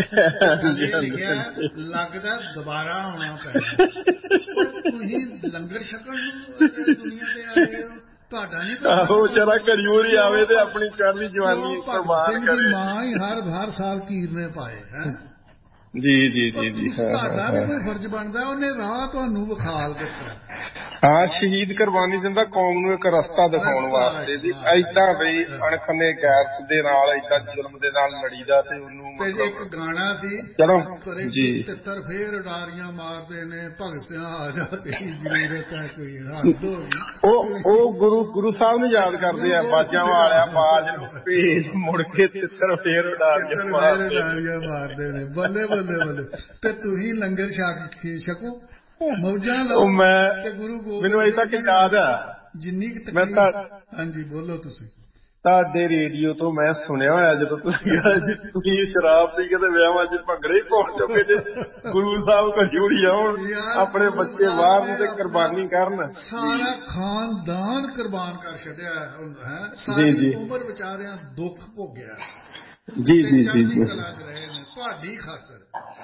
ਲਿਖਿਆ, ਲੱਗਦਾ ਦੁਬਾਰਾ ਆਉਣਾ ਪੈਣਾ। ਤੁਸੀਂ ਲੰਗਰ ਛਕਣ ਨੂੰ ਦੁਨੀਆ ਤੇ ਆ ਰਹੇ ਹੋ, ਤੁਹਾਡਾ ਨਹੀਂ ਉਹ ਵਿਚਾਰਾ ਘੜੀ ਮੁੜੀ ਆਵੇ ਤੇ ਆਪਣੀ ਕਰਨੀ ਜਵਾਨੀ ਕੁਰਬਾਨ ਕਰੇ। ਮਾਂ ਹੀ ਹਰ ਹਰ ਸਾਲ ਕੀਰਨੇ ਪਾਏ ਹੈ ਜੀ ਜੀ ਜੀ ਜੀ। ਤੁਹਾਡਾ ਵੀ ਕੋਈ ਫਰਜ਼ ਬਣਦਾ, ਉਹਨੇ ਰਾਹ ਤੁਹਾਨੂੰ ਵਿਖਾਲ ਦਿੱਤਾ। ਹਾਂ, ਸ਼ਹੀਦ ਕੁਰਬਾਨੀ ਦਿੰਦਾ ਕੌਮ ਨੂੰ ਇੱਕ ਰਸਤਾ ਦਿਖਾਉਣ ਵਾਸਤੇ ਜੀ। ਏਦਾਂ ਬਈ ਅਣਖਨੇ ਗੈਰਤ ਦੇ ਨਾਲ ਏਦਾਂ ਜ਼ੁਲਮ ਦੇ ਨਾਲ ਲੜੀਦਾ ਤੇ ਉਹਨੂੰ ਇੱਕ ਗਾਣਾ ਸੀ, ਚਲੋ ਜੀ ਤਿੱਤਰ ਫੇਰ ਉਡਾਰੀਆਂ ਮਾਰਦੇ ਨੇ, ਭਗਤ ਸਿੰਘ ਆ ਜਾ ਤੇਰੀ ਜ਼ਰੂਰਤ ਹੈ ਕੋਈ ਹੱਦ ਹੋ ਗਈ। ਉਹ ਉਹ ਗੁਰੂ ਗੁਰੂ ਸਾਹਿਬ ਨੂੰ ਯਾਦ ਕਰਦੇ ਆ, ਬਾਜਾਂ ਵਾਲਿਆ ਬਾਜ ਨੂੰ ਭੇਜ ਮੁੜ ਕੇ ਤਿੱਤਰ ਫੇਰ ਉਡਾਰੀਆਂ ਮਾਰਦੇ ਨੇ। ਬੱਲੇ ਬੱਲੇ ਬੱਲੇ। ਤੇ ਤੁਸੀਂ ਲੰਗਰ ਛਕ ਛਕੋ ਮੌਜਾਂ ਉਹ ਲਓ ਮੈਂ ਤੇ ਗੁਰੂ ਮੈਨੂੰ ਅਜੇ ਗੋਬਿੰਦ ਤੱਕ ਸਿੰਘ ਯਾਦ ਆ ਜਿੰਨੀ ਕੁ ਮੈਂ ਤਕਲੀਫ। ਤਾਂ ਹਾਂਜੀ ਬੋਲੋ ਤੁਸੀਂ। ਤੁਹਾਡੇ ਰੇਡੀਓ ਤੋਂ ਮੈਂ ਸੁਣਿਆ ਹੋਇਆ ਜਦੋਂ ਤੁਸੀਂ ਕਿਹਾ ਜੀ ਤੁਸੀਂ ਸ਼ਰਾਬ ਪੀ ਕੇ ਤੇ ਵਿਆਹਾਂ 'ਚ ਭੰਗੜੇ ਹੀ ਪਾਉਣ ਚੁੱਕੇ ਜੇ ਗੁਰੂ ਸਾਹਿਬ ਘੜੀ ਆਉਣ ਯਾਰ ਆਪਣੇ ਗੁਰੂ ਬੱਚੇ ਸਾਹਿਬ ਬਾਹਰ ਨੇ ਨੂੰ ਤੇ ਆਪਣਾ ਕੁਰਬਾਨੀ ਕਰਨ। ਸਾਰਾ ਖਾਨਦਾਨ ਕੁਰਬਾਨ ਕਰ ਛੱਡਿਆ ਹੈ। ਜੀ ਸਾਰੀ ਜੀ ਉਮਰ ਵਿਚਾਰਿਆਂ ਦੁੱਖ ਭੋਗਿਆ ਜੀ ਤੇ ਜੀ ਜੀ ਚੜ੍ਹਦੀ ਜੀ ਕਲਾ 'ਚ ਰਹੇ ਨੇ ਤੁਹਾਡੀ ਖਾਤਰ।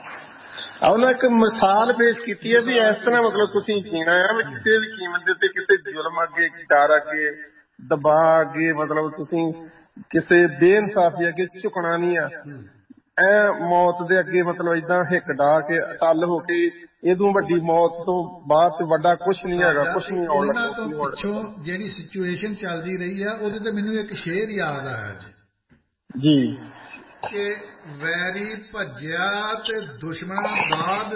ਉਹਨਾਂ ਇੱਕ ਮਿਸਾਲ ਪੇਸ਼ ਕੀਤੀ ਹੈ ਵੀ ਮਿਸਾਲ ਇਸ ਤਰ੍ਹਾਂ ਪੇਸ਼ ਮਤਲਬ ਕੀਤੀ। ਤੁਸੀਂ ਜੀਣਾ ਆ ਵੀ ਕਿਸੇ ਵੀ ਕੀਮਤ ਦੇ ਉੱਤੇ ਕਿਸੇ ਜ਼ੁਲਮ ਅੱਗੇ ਡਰ ਅੱਗੇ ਦਬਾਅ ਅੱਗੇ ਮਤਲਬ ਤੁਸੀਂ ਕਿਸੇ ਬੇਇਨਸਾਫੀ ਅੱਗੇ ਝੁਕਣਾ ਨਹੀਂ ਆ। ਐ ਮੌਤ ਦੇ ਅੱਗੇ ਮਤਲਬ ਏਦਾਂ ਹਿੱਕ ਡਾ ਕੇ ਅਟੱਲ ਹੋ ਕੇ ਇਹਦੋਂ ਵੱਡੀ ਮੌਤ ਤੋਂ ਬਾਅਦ ਚ ਵੱਡਾ ਕੁਛ ਨਹੀਂ ਹੈਗਾ, ਕੁਛ ਨਹੀਂ ਆਉਣ ਇਹਨਾਂ ਲੱਗਾ ਤੋਂ ਕੀ ਹੋਣ ਪਿੱਛੋਂ ਲੱਗਾ। ਜਿਹੜੀ ਸਿਚੁਏਸ਼ਨ ਚੱਲਦੀ ਰਹੀ ਆ ਉਹਦੇ ਤੇ ਮੈਨੂੰ ਇੱਕ ਸ਼ੇਰ ਯਾਦ ਆਇਆ ਅੱਜ ਜੀ ਕਿ ਵੈਰੀ ਭੱਜਿਆ ਤੇ ਦੁਸ਼ਮਣਾਂ ਦਾਦ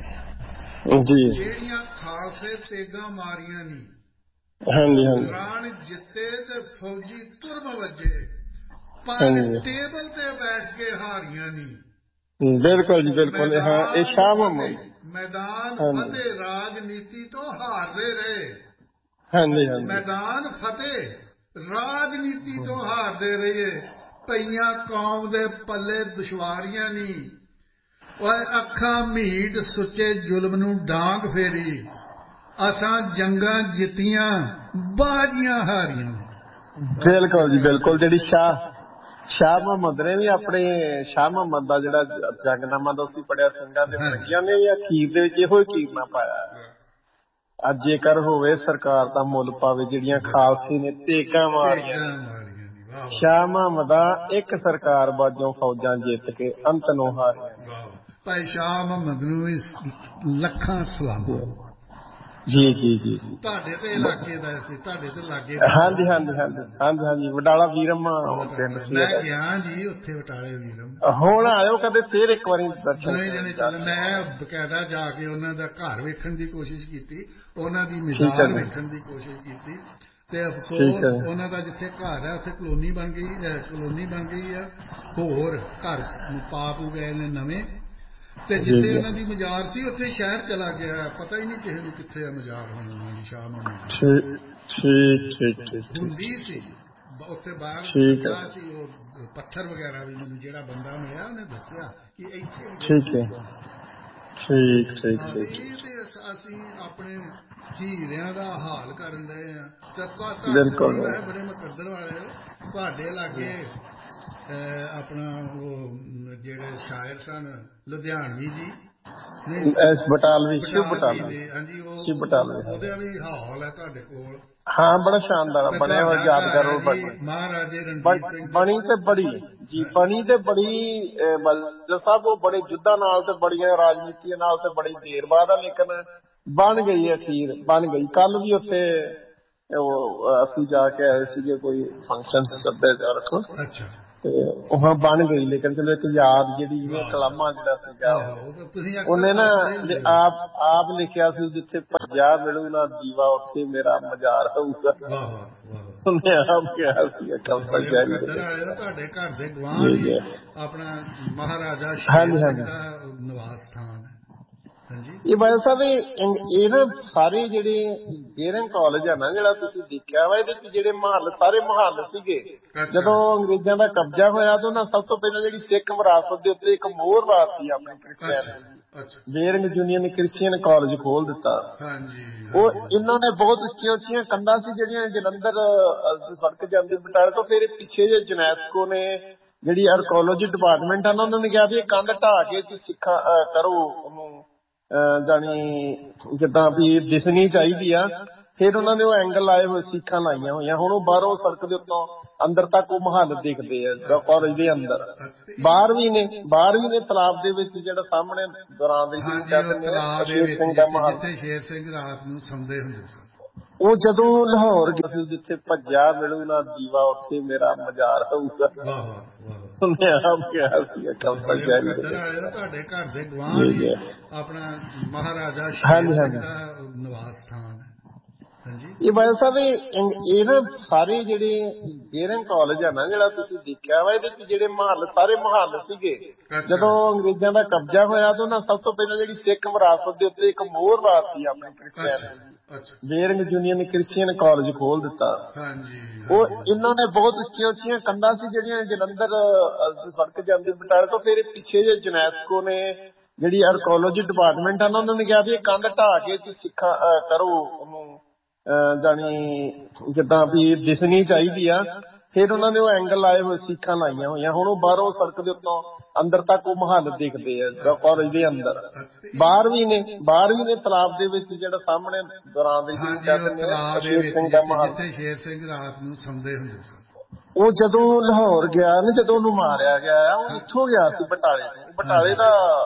ਦਿੱਤੀ ਜੀ ਜਿਹੜੀਆਂ ਖਾਲਸੇ ਤੇਗਾਂ ਮਾਰੀਆਂ ਨੀ। ਹਾਂਜੀ ਹਾਂਜੀ ਰਣ ਜਿੱਤੇ ਤੇ ਫੌਜੀ ਤੁਰਮ ਵੱਜੇ ਪਰ ਹਾਂਜੀ ਟੇਬਲ ਤੇ ਬੈਠ ਕੇ ਹਾਰੀਆਂ ਨੀ। ਬਿਲਕੁਲ ਜੀ ਬਿਲਕੁਲ। ਹਾਂ ਇਹ ਸ਼ਾਹ ਮੁਹੰਮਦ ਮੈਦਾਨ ਹਾਂਜੀ ਫਤਿਹ ਰਾਜਨੀਤੀ ਤੋਂ ਹਾਰਦੇ ਰਹੇ। ਹਾਂਜੀ ਹਾਂਜੀ ਮੈਦਾਨ ਫਤਿਹ ਰਾਜਨੀਤੀ ਤੋਂ ਹਾਰਦੇ ਰਹੇ। ਪਈਆਂ ਕੌਮ ਦੇ ਪੱਲੇ ਦੁਸ਼ਵਾਰੀਆਂ ਨੀ। ਓਏ ਅੱਖਾਂ ਮੀਟ ਸੁੱਚੇ ਜ਼ੁਲਮ ਨੂੰ ਡਾਂਗ ਫੇਰੀ। ਅਸਾਂ ਜੰਗਾਂ ਜਿੱਤੀਆਂ ਬਾਜ਼ੀਆਂ ਹਾਰੀਆਂ। ਬਿਲਕੁਲ ਜੀ ਬਿਲਕੁਲ। ਜਿਹੜੀ ਸ਼ਾਹ ਸ਼ਾਹ ਮੁਹੰਮਦ ਨੇ ਵੀ ਆਪਣੇ ਸ਼ਾਹ ਮੁਹੰਮਦ ਦਾ ਜਿਹੜਾ ਜੰਗਨਾਮਾ ਦਾ ਅਸੀਂ ਪੜਿਆ ਸਿੰਘਾਂ ਦੇ ਫਰੰਗੀਆਂ ਨੇ ਵੀ ਅਖੀਰ ਦੇ ਵਿੱਚ ਇਹੋ ਹੀ ਕੀਰਨਾ ਪਾਇਆ ਅੱਜ ਜੇਕਰ ਹੋਵੇ ਸਰਕਾਰ ਦਾ ਮੁੱਲ ਪਾਵੇ ਜਿਹੜੀਆਂ ਖਾਲਸੇ ਨੇ ਤੇਗਾਂ ਮਾਰੀਆਂ ਨੇ। ਸ਼ਾਹ ਮੁਹੰਮਦਾ ਇੱਕ ਸਰਕਾਰ ਬਾਝੋਂ ਫੌਜਾਂ ਜਿੱਤ ਕੇ ਅੰਤ ਨੂੰ ਹਾਰੀਆਂ। ਭਾਈ ਸ਼ਾਹ ਮੁਹੰਮਦ ਨੂੰ ਵੀ ਲੱਖਾਂ ਸਲਾਮਾਂ। ਜੀ ਜੀ ਜੀ ਤੁਹਾਡੇ ਤੇ ਇਲਾਕੇ ਦਾ ਸੀ, ਤੁਹਾਡੇ ਤੇ ਲਾਗੇ। ਹਾਂਜੀ ਹਾਂਜੀ ਹਾਂਜੀ ਹਾਂਜੀ ਹਾਂਜੀ ਵਡਾਲਾ ਵੀਰਮ ਪਿੰਡ ਸੀ। ਮੈਂ ਗਿਆ ਜੀ ਉੱਥੇ ਬਟਾਲੇ ਵੀਰਮ। ਹੁਣ ਆਇਓ ਕਦੇ ਫੇਰ ਇੱਕ ਵਾਰੀ ਦਰਸ਼ਨ ਦੋਵੇਂ ਜਣੇ ਚੱਲ। ਮੈਂ ਬਕਾਇਦਾ ਜਾ ਕੇ ਉਹਨਾਂ ਦਾ ਘਰ ਵੇਖਣ ਦੀ ਕੋਸ਼ਿਸ਼ ਕੀਤੀ, ਉਹਨਾਂ ਦੀ ਮਿਜ਼ਾਜ ਵੇਖਣ ਦੀ ਕੋਸ਼ਿਸ਼ ਕੀਤੀ ਤੇ ਅਫਸੋਸ ਉਹਨਾਂ ਦਾ ਜਿੱਥੇ ਘਰ ਹੈ ਉੱਥੇ ਕਲੋਨੀ ਬਣ ਗਈ ਕਲੋਨੀ ਬਣ ਗਈ ਆ। ਹੋਰ ਘਰ ਪਾ ਪੂ ਗਏ ਨੇ ਨਵੇਂ ਤੇ ਜਿੱਥੇ ਉਹਨਾਂ ਦੀ ਮਜ਼ਾਰ ਸੀ ਉੱਥੇ ਸ਼ਹਿਰ ਚਲਾ ਗਿਆ। ਪਤਾ ਹੀ ਨਹੀਂ ਕਿਸੇ ਨੂੰ ਕਿੱਥੇ ਆ ਮਜ਼ਾਰ ਹੁਣ ਉਹਨਾਂ ਦੀ ਸ਼ਾਹ ਮੁਹੰਮਦ ਦੀ ਹੁੰਦੀ ਸੀ ਉੱਥੇ ਬਾਹਰ ਲੱਗਾ ਸੀ। ਉਹ ਪੱਥਰ ਵਗੈਰਾ ਵੀ ਮੈਨੂੰ ਜਿਹੜਾ ਬੰਦਾ ਮਿਲਿਆ ਉਹਨੇ ਦੱਸਿਆ ਕਿ ਇੱਥੇ ਵੀ ਠੀਕ ਹੈ ਠੀਕ ਠੀਕ ਠੀਕ। ਤੇ ਅਸੀਂ ਆਪਣੇ ਹੀਰਿਆਂ ਦਾ ਹਾਲ ਕਰਨ ਰਹੇ ਹਾਂ। ਬਿਲਕੁਲ ਬੜੇ ਮੁਕੱਦਰ ਵਾਲੇ ਹੋ। ਤੁਹਾਡੇ ਲਾਗੇ ਆਪਣਾ ਉਹ ਜਿਹੜੇ ਸ਼ਾਇਰ ਸਨ ਲੁਧਿਆਣਵੀ ਜੀ ਬਟਾਲਵੀ ਸ਼ਿਵ ਬਟਾਲਵੀ। ਹਾਂਜੀ ਸ਼ਿਵ ਬਟਾਲਵੀ ਉਹਦਾ ਵੀ ਹਾਲ ਹੈ ਤੁਹਾਡੇ ਕੋਲ। ਹਾਂ ਬੜਾ ਸ਼ਾਨਦਾਰ ਬਣਿਆ ਹੋਇਆ ਯਾਦਗਾਰ ਉਹ ਮਹਾਰਾਜੇ ਰਣਜੀਤ ਸਿੰਘ ਬਣੀ ਤੇ ਬੜੀ ਜੀ ਬਣੀ ਤੇ ਬੜੀ ਮਤਲਬ ਸਾਹਿਬ ਉਹ ਬੜੇ ਯੁੱਧਾਂ ਨਾਲ ਤੇ ਬੜੀਆਂ ਰਾਜਨੀਤੀਆਂ ਨਾਲ ਤੇ ਬੜੀ ਦੇਰ ਬਾਅਦ ਆ ਲੇਕਿਨ ਬਣ ਗਈ ਅਖੀਰ ਬਣ ਗਈ। ਕੱਲ ਵੀ ਉੱਥੇ ਉਹ ਅਸੀਂ ਜਾ ਕੇ ਆਏ ਸੀਗੇ ਕੋਈ ਫੰਕਸ਼ਨ ਸੱਭਿਆਚਾਰਕ ਤੇ ਉਹ ਬਣ ਗਈ ਲੇਕਿਨ ਚਲੋ ਇੱਕ ਯਾਦ ਜਿਹੜੀ ਕਲਾਮਾ ਜਿਹੜਾ ਸੀਗਾ ਉਹਨੇ ਨਾ ਆਪ ਆਪ ਲਿਖਿਆ ਸੀ ਜਿੱਥੇ ਭੱਜਿਆ ਮਿਲੂ ਨਾ ਦੀਵਾ ਉੱਥੇ ਮੇਰਾ ਮਜ਼ਾਰ ਹੋਊਗਾ। ਉਹਨੇ ਆਪ ਕਿਹਾ ਸੀ ਤੁਹਾਡੇ ਘਰ ਦੇ ਗੁਆਂਢ ਆਪਣਾ ਮਹਾਰਾਜਾ ਸ਼ੇਰ ਸਿੰਘ ਦਾ ਨਿਵਾਸ ਸਥਾਨ ਹੈ। ਇਹ ਬਾਦਲ ਸਾਹਿਬ ਇਹ ਨਾ ਸਾਰੇ ਜਿਹੜੇ ਬੇਰੰਗ ਕਾਲਜ ਆ ਨਾ ਜਿਹੜਾ ਤੁਸੀਂ ਦੇਖਿਆ ਵਾ ਇਹਦੇ ਚ ਜਿਹੜੇ ਮਹੱਲ ਸਾਰੇ ਮਹੱਲ ਸੀਗੇ ਜਦੋਂ ਅੰਗਰੇਜ਼ਾਂ ਦਾ ਕਬਜ਼ਾ ਹੋਇਆ ਤਾਂ ਉਹਨਾਂ ਸਭ ਤੋਂ ਪਹਿਲਾਂ ਜਿਹੜੀ ਸਿੱਖ ਵਿਰਾਸਤ ਦੇ ਉੱਤੇ ਇੱਕ ਮੋਹਰ ਲਾਤੀ ਆਪਣੀ ਕ੍ਰਿਸਚੀਅਨਿਟੀ ਬੇਰੰਗ ਯੂਨੀਅਨ ਕ੍ਰਿਸਚੀਅਨ ਕਾਲਜ ਖੋਲ ਦਿੱਤਾ। ਉਹ ਇਹਨਾਂ ਨੇ ਬਹੁਤ ਉੱਚੀਆਂ ਉੱਚੀਆਂ ਕੰਧਾਂ ਸੀ ਜਿਹੜੀਆਂ ਜਲੰਧਰ ਸੜਕ ਜਾਂਦੀ ਬਟਾਲੇ ਤੋਂ ਫਿਰ ਪਿੱਛੇ ਜੇ ਯੂਨੈਸਕੋ ਨੇ ਜਿਹੜੀ ਆਰਕੋਲੋਜੀ ਡਿਪਾਰਟਮੈਂਟ ਆ ਨਾ ਉਹਨਾਂ ਨੇ ਕਿਹਾ ਵੀ ਇਹ ਕੰਧ ਢਾਹ ਕੇ ਤੇ ਸਿੱਖਾਂ ਕਰੋ ਉਹਨੂੰ ਜਾਣੀ ਜਿੱਦਾਂ ਵੀ ਦਿਸਣੀ ਚਾਹੀਦੀ ਆ। ਫਿਰ ਉਹਨਾਂ ਨੇ ਉਹ ਐਂਗਲ ਲਾਏ ਹੋਏ ਸੀਖਾਂ ਲਾਈਆਂ ਹੋਈਆਂ। ਹੁਣ ਉਹ ਬਾਹਰੋਂ ਸੜਕ ਦੇ ਉੱਤੋਂ ਅੰਦਰ ਤੱਕ ਉਹ ਮਹੱਲ ਦਿਖਦੇ ਆ ਕਾਲਜ ਦੇ ਅੰਦਰ। ਬਾਹਰ ਵੀ ਨੇ ਬਾਹਰ ਵੀ ਨੇ ਤਲਾਬ ਦੇ ਵਿੱਚ ਜਿਹੜਾ ਸਾਹਮਣੇ ਦੌਰਾਨ ਦੇ ਸ਼ੇਰ ਸਿੰਘ ਰਾਤ ਨੂੰ ਸੌਂਦੇ ਹੁੰਦੇ ਸਨ। ਉਹ ਜਦੋਂ ਲਾਹੌਰ ਗਿਆ ਸੀ ਜਿੱਥੇ ਭੱਜਿਆ ਮਿਲੂ ਨਾ ਦੀਵਾ ਉੱਥੇ ਮੇਰਾ ਮਜ਼ਾਰ ਹੋਊਗਾ। ਉਹਨੇ ਆਪ ਕਿਹਾ ਸੀ ਤੁਹਾਡੇ ਘਰ ਦੇ ਗੁਆਂਢ ਆਪਣਾ ਮਹਾਰਾਜਾ ਸ਼ੇਰ ਸਿੰਘ ਦਾ ਨਿਵਾਸ ਸਥਾਨ ਹੈ। ਇਹ ਬਾਦਲ ਸਾਹਿਬ ਇਹ ਨਾ ਸਾਰੇ ਜਿਹੜੇ ਬੇਰੰਗ ਕਾਲਜ ਆ ਨਾ ਜਿਹੜਾ ਤੁਸੀਂ ਦੇਖਿਆ ਵਾ ਇਹਦੇ ਚ ਜਿਹੜੇ ਮਹੱਲ ਸਾਰੇ ਮਹੱਲ ਸੀਗੇ ਜਦੋਂ ਅੰਗਰੇਜ਼ਾਂ ਦਾ ਕਬਜ਼ਾ ਹੋਇਆ ਤਾਂ ਉਹਨਾਂ ਸਭ ਤੋਂ ਪਹਿਲਾਂ ਜਿਹੜੀ ਸਿੱਖ ਵਿਰਾਸਤ ਦੇ ਉੱਤੇ ਇੱਕ ਮੋਹਰ ਲਾਤੀ ਆਪਣੀ Christian Baring union Christian college ਖੋਲ ਦਿੱਤਾ। ਉਹ ਇਹਨਾਂ ਨੇ ਬਹੁਤ ਉੱਚੀਆਂ ਉੱਚੀਆਂ ਕੰਧਾਂ ਸੀ ਜਿਹੜੀਆਂ ਜਲੰਧਰ ਸੜਕ ਜਾਂਦੀ ਬਟਾਲੇ ਤੋਂ। ਫਿਰ ਪਿੱਛੇ ਜੇ ਯੂਨੈਸਕੋ ਨੇ ਜਿਹੜੀ ਆਰਕੋਲੋਜੀ ਡਿਪਾਰਟਮੈਂਟ ਆ ਨਾ ਉਹਨਾਂ ਨੇ ਕਿਹਾ ਵੀ ਇਹ ਕੰਧ ਢਾਹ ਕੇ ਸਿੱਖਾਂ ਕਰੋ ਉਹਨੂੰ ਜਾਣੀ ਜਿੱਦਾਂ ਵੀ ਦਿਸਣੀ ਚਾਹੀਦੀ ਆ। ਫਿਰ ਉਹਨਾਂ ਨੇ ਉਹ ਐਂਗਲ ਲਾਏ ਹੋਏ ਸੀਖਾਂ ਲਾਈਆਂ ਹੋਈਆਂ। ਹੁਣ ਉਹ ਬਾਹਰੋਂ ਸੜਕ ਦੇ ਉੱਤੋਂ ਅੰਦਰ ਤੱਕ ਉਹ ਮਹੱਲ ਦਿਖਦੇ ਆ ਕਾਲਜ ਦੇ ਅੰਦਰ। ਬਾਹਰ ਵੀ ਨੇ ਬਾਹਰ ਵੀ ਨੇ ਤਲਾਬ ਦੇ ਵਿੱਚ ਜਿਹੜਾ ਸਾਹਮਣੇ ਦੌਰਾਨ ਦੇ ਜਿੱਥੇ ਸ਼ੇਰ ਸਿੰਘ ਰਾਤ ਨੂੰ ਸੌਂਦੇ ਹੁੰਦੇ ਸਨ। ਉਹ ਜਦੋਂ ਲਾਹੌਰ ਗਿਆ ਨਾ ਜਦੋਂ ਉਹਨੂੰ ਮਾਰਿਆ ਗਿਆ ਉਹ ਇੱਥੋਂ ਗਿਆ ਸੀ ਬਟਾਲੇ ਤੋਂ। ਬਟਾਲੇ ਦਾ